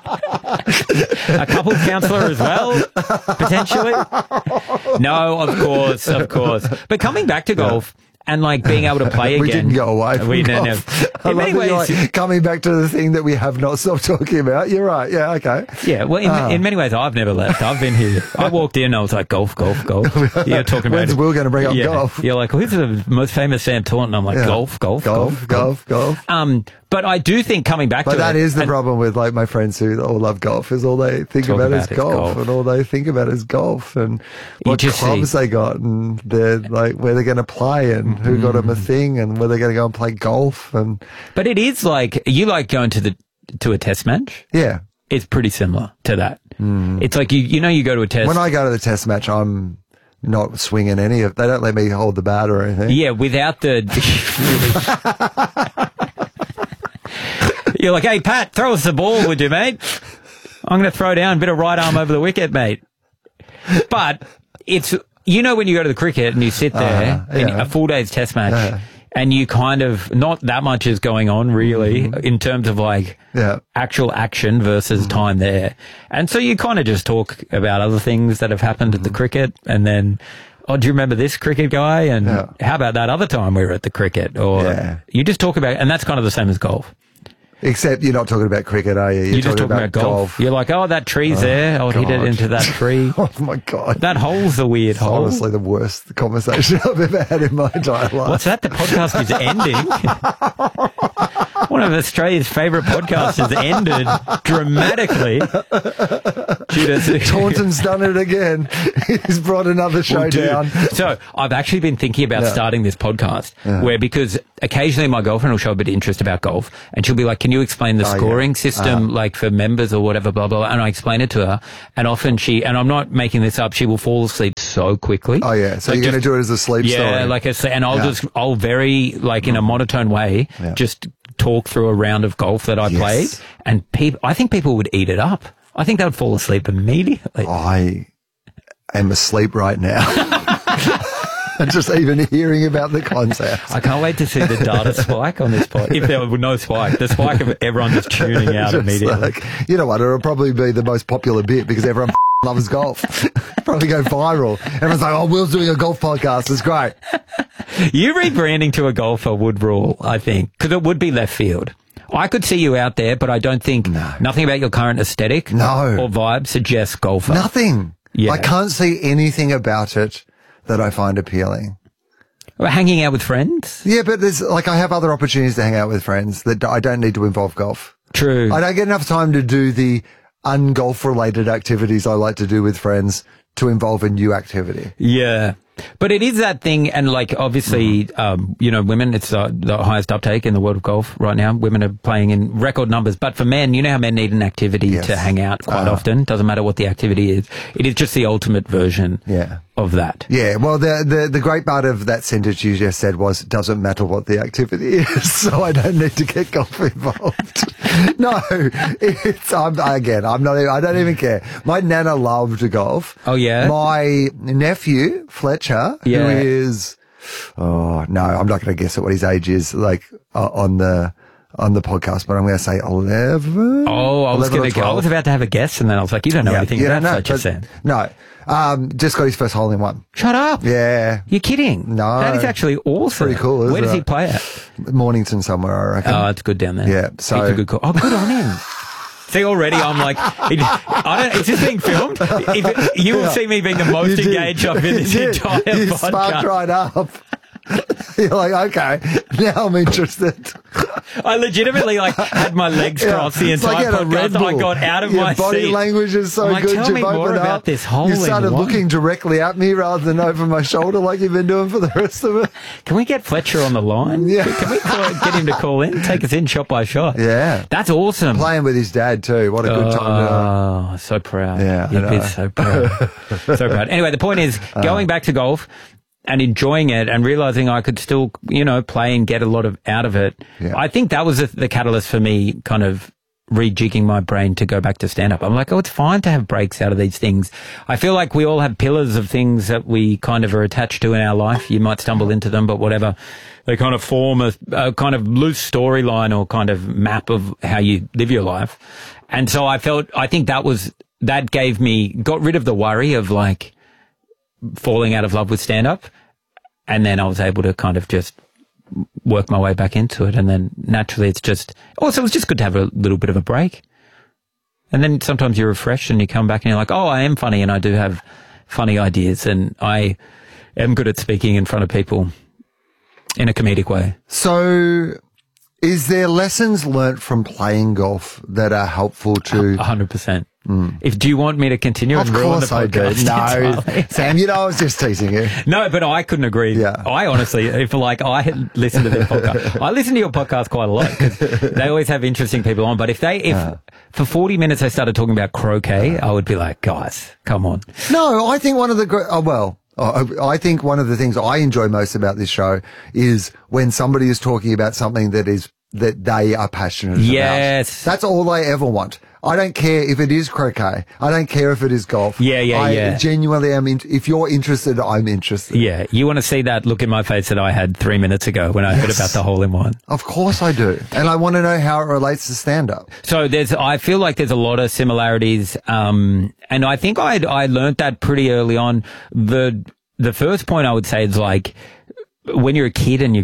A couples counsellor as well, potentially. No, of course, of course. But coming back to golf and like being able to play We again. didn't go away from we, no, golf. no. I In love many that you're ways, like, coming back to the thing that we have not stopped talking about. You're right. Yeah, okay. yeah. Well, in, Ah. in many ways, I've never left. I've been here. I walked in, I was like, golf, golf, golf. You're talking about When's it. Will going to bring up yeah. golf? You're like, who's the most famous Sam Taunton? I'm like, Yeah. golf, golf, Golf, golf, golf, golf. Um, but I do think coming back But to that it, is the and- problem with like my friends who all love golf is all they think Talk about, about is is golf, golf. and all they think about is golf and You what just clubs see- they got and they're like where they're going to play and who got them a thing and where they're going to go and play golf and But it is like you like going to the to a test match. yeah. It's pretty similar to that. It's like you you know you go to a test. When I go to the test match, I'm not swinging any of. They don't let me hold the bat or anything. yeah, without the. You're like, hey Pat, throw us the ball, would you, mate? I'm going to throw down a bit of right arm over the wicket, mate. But it's you know when you go to the cricket and you sit there Uh, in yeah. a full day's test match. Yeah. And you kind of, not that much is going on really in terms of like Yeah. actual action versus time there. And so you kind of just talk about other things that have happened at the cricket and then, oh, do you remember this cricket guy? And Yeah. how about that other time we were at the cricket? Or Yeah. you just talk about, and that's kind of the same as golf. Except you're not talking about cricket, are you? You're, You're just talking about, golf. golf. You're like, oh, that tree's Oh, there. I'll hit it God. into that tree. Oh, my God. That hole's a weird It's hole. honestly the worst conversation I've ever had in my entire life. What's that? The podcast is ending. One of Australia's favourite podcasts has ended dramatically. Taunton's done it again. He's brought another show Well, dude, down. So I've actually been thinking about Yeah. starting this podcast Yeah. where, because occasionally my girlfriend will show a bit of interest about golf and she'll be like, can you explain the Oh, yeah. scoring system, Uh-huh. like for members or whatever, blah, blah, blah. And I explain it to her. And often she, and I'm not making this up, she will fall asleep so quickly. Oh, yeah. So Like you're going to just- do it as a sleep yeah, story. like I say, and I'll Yeah. just, I'll very, like in a monotone way, Yeah. just talk through a round of golf that I Yes. played. And people, I think people would eat it up. I think they would fall asleep immediately. I am asleep right now. And just even hearing about the concept. I can't wait to see the data spike on this pod. If there were no spike, the spike of everyone just tuning out Just immediately. like, you know what? It'll probably be the most popular bit because everyone loves golf. Probably go viral. Everyone's like, oh, Will's doing a golf podcast. It's great. You rebranding to a golfer would rule, I think, because it would be left field. I could see you out there, but I don't think nothing about your current aesthetic No. or vibe suggests golfer. Nothing. Yeah. I can't see anything about it that I find appealing. Well, hanging out with friends? Yeah, but there's like I have other opportunities to hang out with friends that I don't need to involve golf. True. I don't get enough time to do the un-golf related activities I like to do with friends to involve a new activity. Yeah. But it is that thing, and like obviously, Mm-hmm. um, you know, women, it's uh, the highest uptake in the world of golf right now. Women are playing in record numbers. But for men, you know how men need an activity Yes. to hang out quite Uh, often. Doesn't matter what the activity is. It is just the ultimate version Yeah. of that. Yeah, well, the, the the great part of that sentence you just said was, it doesn't matter what the activity is, so I don't need to get golf involved. No, it's, I'm, again, I'm not, even- I don't even care. My nana loved golf. Oh, yeah? My nephew, Fletcher, Yeah. who is, oh, no, I'm not going to guess at what his age is, like, uh, on the, on the podcast, but I'm going to say eleven. Oh, I was eleven or going to go. I twelve. was about to have a guess, and then I was like, you don't know Yeah, anything yeah, about no, Fletcher but- Sam. No, um, just got his first hole in one. Shut up. Yeah. You're kidding. No. That is actually awesome. Pretty cool, isn't Where does he it? play at? Mornington somewhere, I reckon. Oh, it's good down there. Yeah, so- He's a good call. Oh, good on him. See, already I'm like, it, I don't, is this being filmed? If, you will Yeah. see me being the most You did. engaged I've been this You did. entire You podcast. sparked right up. You're like, okay, now I'm interested. I legitimately like had my legs Yeah. crossed the It's like entire you had a Red podcast. I Bull. got out of Your my body seat. language is so I'm like, good. tell You've me more opened about up. this hole You in started one. looking directly at me rather than over my shoulder like you've been doing for the rest of it. Can we get Fletcher on the line? Yeah. Can we call, get him to call in? Take us in shot by shot. Yeah. That's awesome. Playing with his dad too. What a good time Oh, so proud. Yeah, I You'd be know. so proud. so proud. Anyway, the point is going back to golf and enjoying it and realizing I could still, you know, play and get a lot of out of it. Yeah. I think that was the, the catalyst for me kind of rejigging my brain to go back to stand up. I'm like, oh, it's fine to have breaks out of these things. I feel like we all have pillars of things that we kind of are attached to in our life. You might stumble into them, but whatever. They kind of form a, a kind of loose storyline or kind of map of how you live your life. And so I felt, I think that was, that gave me, got rid of the worry of like falling out of love with stand up. And then I was able to kind of just work my way back into it. And then naturally it's just, also it's just good to have a little bit of a break. And then sometimes you're refreshed and you come back and you're like, oh, I am funny and I do have funny ideas and I am good at speaking in front of people in a comedic way. So, is there lessons learnt from playing golf that are helpful to? A hundred percent. If do you want me to continue? Of and ruin course the I do. podcast No, entirely? Sam, you know I was just teasing you. No, but I couldn't agree. Yeah. I honestly, if like I had listened to their podcast, I listen to your podcast quite a lot because they always have interesting people on. But if they, if Uh. for forty minutes they started talking about croquet, I would be like, guys, come on. No, I think one of the great, oh, well, oh, I think one of the things I enjoy most about this show is when somebody is talking about something that is, that they are passionate Yes. about. That's all I ever want. I don't care if it is croquet. I don't care if it is golf. Yeah, yeah, I yeah. genuinely am, in, if you're interested, I'm interested. Yeah, you want to see that look in my face that I had three minutes ago when I heard Yes. about the hole in one. Of course I do. And I want to know how it relates to stand up. So there's, I feel like there's a lot of similarities. Um, and I think I, I learned that pretty early on. The, the first point I would say is like, when you're a kid and you grow up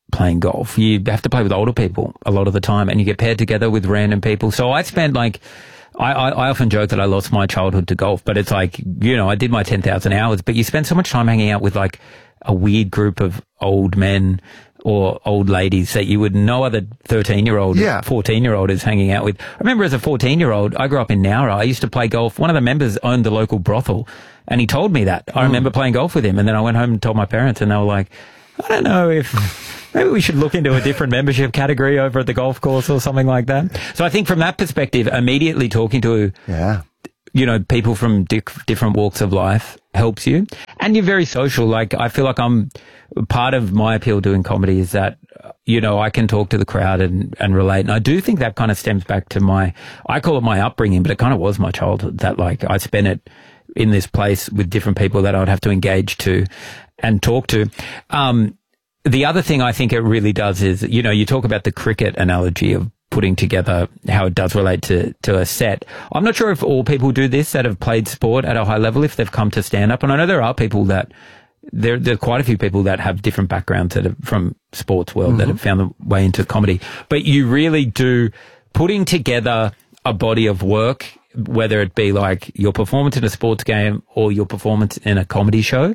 playing golf. You have to play with older people a lot of the time, and you get paired together with random people. So I spent like, I, I, I often joke that I lost my childhood to golf, but it's like, you know, I did my ten thousand hours, but you spend so much time hanging out with like a weird group of old men or old ladies that you would no other thirteen-year-old, Yeah. fourteen-year-old is hanging out with. I remember as a fourteen-year-old, I grew up in Nowra. I used to play golf. One of the members owned the local brothel, and he told me that. I remember playing golf with him, and then I went home and told my parents, and they were like, I don't know if maybe we should look into a different membership category over at the golf course or something like that. So I think from that perspective, immediately talking to, Yeah. you know, people from di- different walks of life helps you. And you're very social. Like, I feel like I'm, part of my appeal doing comedy is that, you know, I can talk to the crowd and, and relate. And I do think that kind of stems back to my, I call it my upbringing, but it kind of was my childhood, that like I spent it in this place with different people that I'd have to engage to and talk to. Um, the other thing I think it really does is, you know, you talk about the cricket analogy of putting together how it does relate to, to a set. I'm not sure if all people do this that have played sport at a high level, if they've come to stand up. And I know there are people that, there, there are quite a few people that have different backgrounds that have, from sports world mm-hmm. that have found their way into comedy. But you really do putting together a body of work, whether it be like your performance in a sports game or your performance in a comedy show.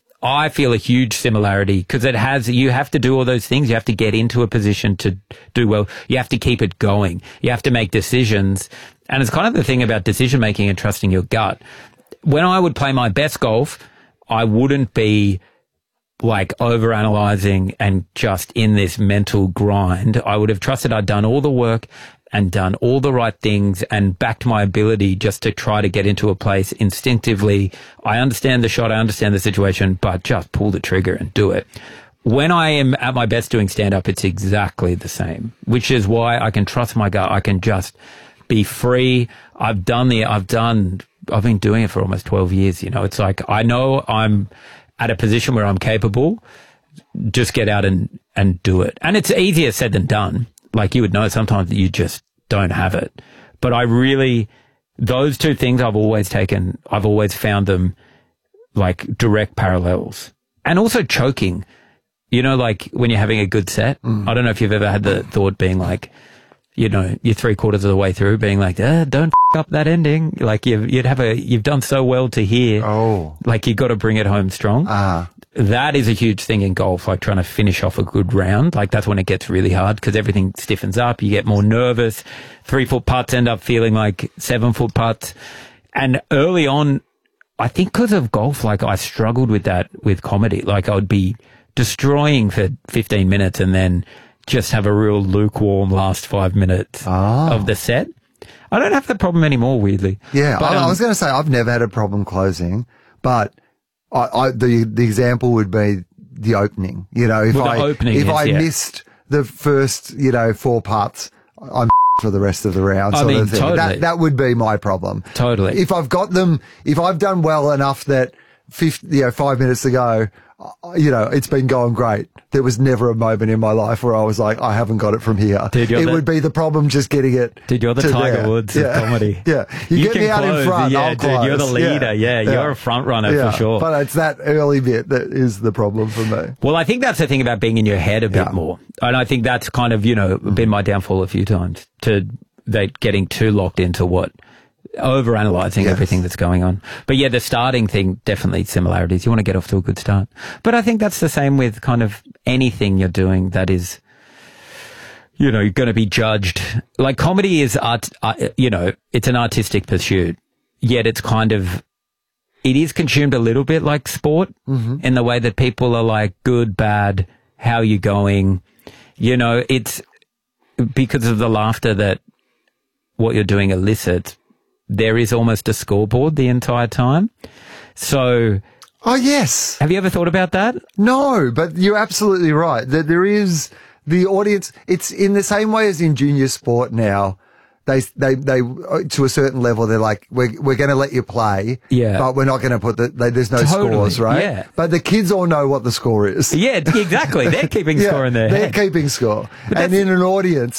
I feel a huge similarity because it has, you have to do all those things. You have to get into a position to do well. You have to keep it going. You have to make decisions. And it's kind of the thing about decision making and trusting your gut. When I would play my best golf, I wouldn't be like overanalyzing and just in this mental grind. I would have trusted I'd done all the work and done all the right things and backed my ability just to try to get into a place instinctively. I understand the shot, I understand the situation, but just pull the trigger and do it. When I am at my best doing stand-up, it's exactly the same, which is why I can trust my gut. I can just be free. I've done the, I've done, I've been doing it for almost twelve years. You know, it's like, I know I'm at a position where I'm capable. Just get out and, and do it. And it's easier said than done. Like you would know sometimes that you just don't have it. But I really, those two things I've always taken, I've always found them like direct parallels. And also choking, you know, like when you're having a good set. Mm. I don't know if you've ever had the thought being like, you know, you're three quarters of the way through being like, eh, don't f- up that ending. Like you've, you'd have a, you've done so well to here. Oh. Like you got to bring it home strong. Ah. Uh. That is a huge thing in golf, like trying to finish off a good round. Like that's when it gets really hard because everything stiffens up. You get more nervous. Three foot putts end up feeling like seven foot putts. And early on, I think because of golf, like I struggled with that with comedy. Like I would be destroying for fifteen minutes and then just have a real lukewarm last five minutes oh. of the set. I don't have that problem anymore, weirdly. Yeah, but, I, um, I was going to say I've never had a problem closing, but I, I, the the example would be the opening. You know, if well, the I opening if is, I yeah. missed the first, you know, four putts, I'm for the rest of the round. I Sort mean, of thing. totally. That that would be my problem. Totally. If I've got them, if I've done well enough that fifty, you know, five minutes ago, you know, it's been going great. There was never a moment in my life where I was like, I haven't got it from here. Dude, it the, would be the problem just getting it. Dude, you're the to Tiger there. Woods yeah. of comedy. Yeah. You, you get can me out close, in front, yeah, I'll dude, you're the close. leader. Yeah, Yeah. you're a front runner Yeah. for sure. But it's that early bit that is the problem for me. Well, I think that's the thing about being in your head a bit Yeah. more. And I think that's kind of, you know, been my downfall a few times to that getting too locked into what overanalyzing Yes. everything that's going on. But yeah, the starting thing, definitely similarities. You want to get off to a good start. But I think that's the same with kind of anything you're doing that is, you know, you're going to be judged. Like comedy is art, uh, you know, it's an artistic pursuit, yet it's kind of, it is consumed a little bit like sport mm-hmm. in the way that people are like good, bad, how are you going? You know, it's because of the laughter that what you're doing elicits. There is almost a scoreboard the entire time. So. Oh, yes. Have you ever thought about that? No, but you're absolutely right. That there is the audience. It's in the same way as in junior sport now. They, they, they, to a certain level, they're like, we're, we're going to let you play. Yeah. But we're not going to put the, they, there's no Totally, scores, right? yeah. But the kids all know what the score is. Yeah, exactly. They're keeping yeah, score in their they're head. keeping score. But And in an audience,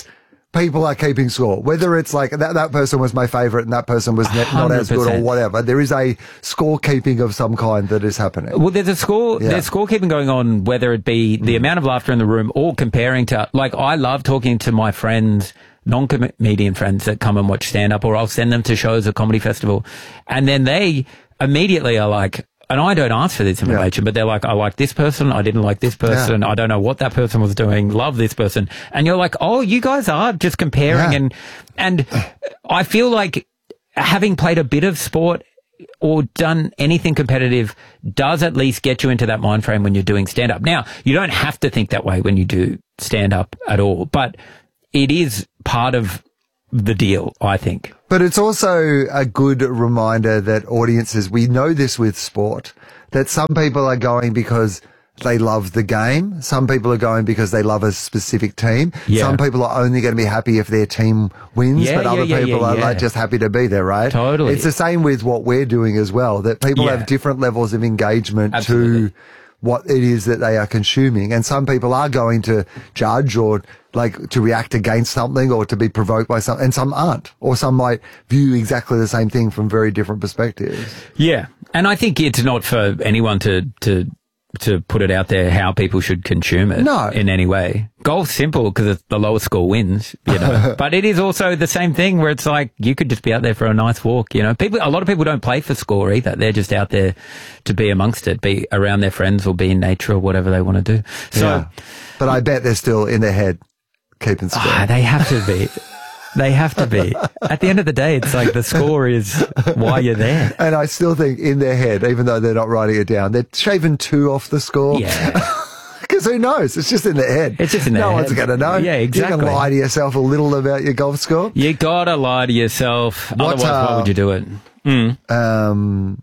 people are keeping score. Whether it's like that, that person was my favourite and that person was ne- not as good or whatever. There is a scorekeeping of some kind that is happening. Well, there's a score, yeah. there's scorekeeping going on, whether it be the mm. amount of laughter in the room or comparing to, like, I love talking to my friends, non-comedian friends that come and watch stand-up, or I'll send them to shows at Comedy Festival. And then they immediately are like, and I don't ask for this information, yeah. but they're like, I like this person, I didn't like this person, yeah. I don't know what that person was doing, love this person. And you're like, oh, you guys are just comparing. Yeah. And, and I feel like having played a bit of sport or done anything competitive does at least get you into that mind frame when you're doing stand-up. Now, you don't have to think that way when you do stand-up at all, but it is part of the deal, I think. But it's also a good reminder that audiences, we know this with sport, that some people are going because they love the game. Some people are going because they love a specific team. Yeah. Some people are only going to be happy if their team wins, yeah, but yeah, other yeah, people yeah, are yeah. like just happy to be there, right? Totally. It's the same with what we're doing as well, that people yeah. have different levels of engagement Absolutely. to what it is that they are consuming. And some people are going to judge or like to react against something or to be provoked by something, and some aren't. Or some might view exactly the same thing from very different perspectives. Yeah. And I think it's not for anyone to, to, to put it out there how people should consume it no. in any way. Golf's simple because the lowest score wins, you know. But it is also the same thing where it's like you could just be out there for a nice walk, you know. People, a lot of people don't play for score either. They're just out there to be amongst it, be around their friends or be in nature or whatever they want to do. So, yeah. But I bet they're still in their head keeping score. Ah, they have to be. They have to be. At the end of the day, it's like the score is why you're there. And I still think in their head, even though they're not writing it down, they're shaving two off the score. Yeah. Because who knows? It's just in their head. It's just in their no head. No one's going to know. Yeah, exactly. You can lie to yourself a little about your golf score. You got to lie to yourself. What, Otherwise, uh, why would you do it? Mm. Um,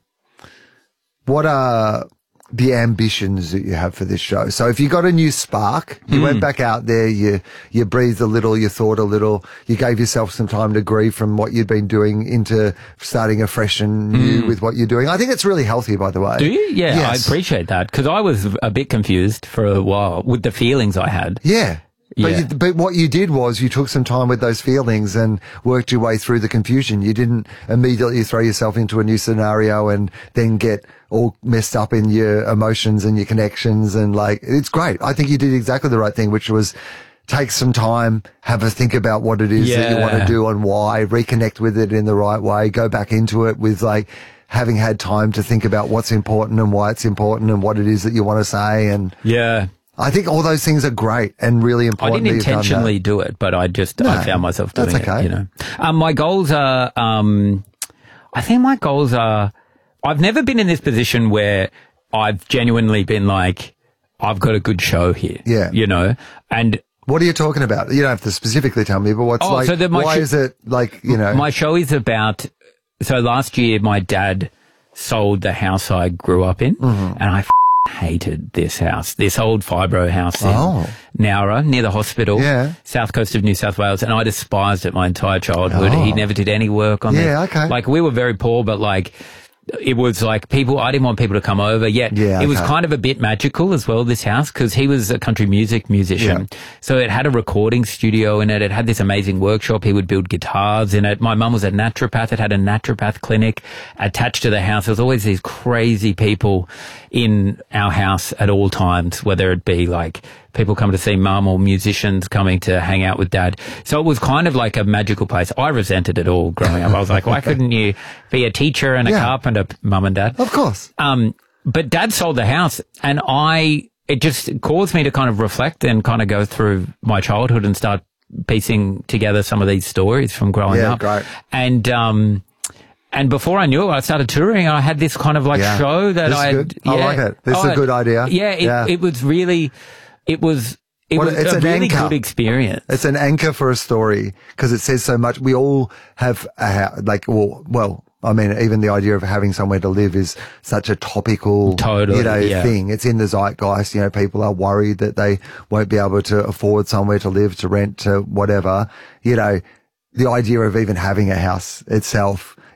what are the ambitions that you have for this show? So if you got a new spark, you mm. went back out there, you you breathed a little, you thought a little, you gave yourself some time to grieve from what you'd been doing into starting afresh and new mm. with what you're doing. I think it's really healthy, by the way. Do you? Yeah, yes. I appreciate that because I was a bit confused for a while with the feelings I had. Yeah. But, yeah. you, but what you did was you took some time with those feelings and worked your way through the confusion. You didn't immediately throw yourself into a new scenario and then get all messed up in your emotions and your connections. And like, it's great. I think you did exactly the right thing, which was take some time, have a think about what it is yeah. that you want to do and why, reconnect with it in the right way, go back into it with like, having had time to think about what's important and why it's important and what it is that you want to say. And yeah. I think all those things are great and really important. I didn't intentionally do it, but I just, no, I found myself doing that's okay. it, you know. Um, my goals are, um, I think my goals are, I've never been in this position where I've genuinely been like, I've got a good show here. Yeah. You know, and what are you talking about? You don't have to specifically tell me, but what's oh, like, so that my why sh- is it like, you know? My show is about, so last year my dad sold the house I grew up in mm-hmm. and I f- hated this house, this old fibro house in oh. Nowra, near the hospital, yeah. south coast of New South Wales, and I despised it my entire childhood. Oh. He never did any work on it. Yeah, okay. Like, we were very poor, but like, it was like people, I didn't want people to come over yet. Yeah, it was okay. kind of a bit magical as well, this house, because he was a country music musician. Yeah. So it had a recording studio in it. It had this amazing workshop. He would build guitars in it. My mum was a naturopath. It had a naturopath clinic attached to the house. There was always these crazy people in our house at all times, whether it be like people coming to see mum or musicians coming to hang out with dad. So it was kind of like a magical place. I resented it all growing up. I was like, why couldn't you be a teacher and a yeah. carpenter, mum and dad? Of course. Um, but dad sold the house and I, it just caused me to kind of reflect and kind of go through my childhood and start piecing together some of these stories from growing yeah, up. Great. And, um, and before I knew it, I started touring and I had this kind of like yeah. show that this I, is good. yeah, I like it. This oh, is a good idea. Yeah. It, yeah. it was really, it was, it well, was it's a an really anchor. good experience. It's an anchor for a story because it says so much. We all have a, like, well, well, I mean, even the idea of having somewhere to live is such a topical, totally, you know, yeah. thing. It's in the zeitgeist. You know, people are worried that they won't be able to afford somewhere to live, to rent, to whatever. You know, the idea of even having a house itself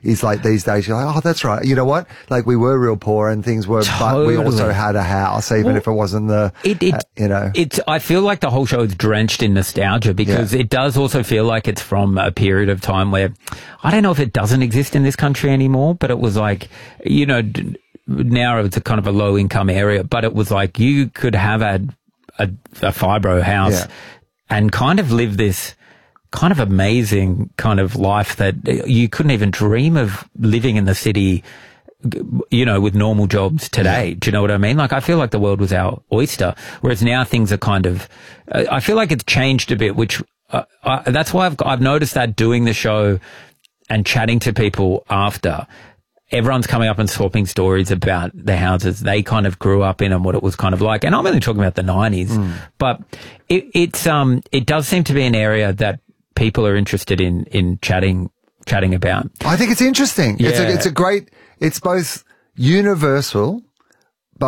is like these days you're like, oh, that's right. You know what? Like we were real poor and things were, Totally. but we also had a house, even Well, if it wasn't the, It, it, uh, you know. it's, I feel like the whole show is drenched in nostalgia because Yeah. it does also feel like it's from a period of time where I don't know if it doesn't exist in this country anymore, but it was like, you know, d- now it's a kind of a low income area, but it was like you could have a, a, a fibro house Yeah. and kind of live this kind of amazing kind of life that you couldn't even dream of living in the city, you know, with normal jobs today. Yeah. Do you know what I mean? Like, I feel like the world was our oyster, whereas now things are kind of, uh, I feel like it's changed a bit, which, uh, I, that's why I've, I've noticed that doing the show and chatting to people after, everyone's coming up and swapping stories about the houses they kind of grew up in and what it was kind of like. And I'm only talking about the nineties, Mm. but it, it's, um, it does seem to be an area that people are interested in, in chatting, chatting about. I think it's interesting. It's a, Yeah. it's a great, it's both universal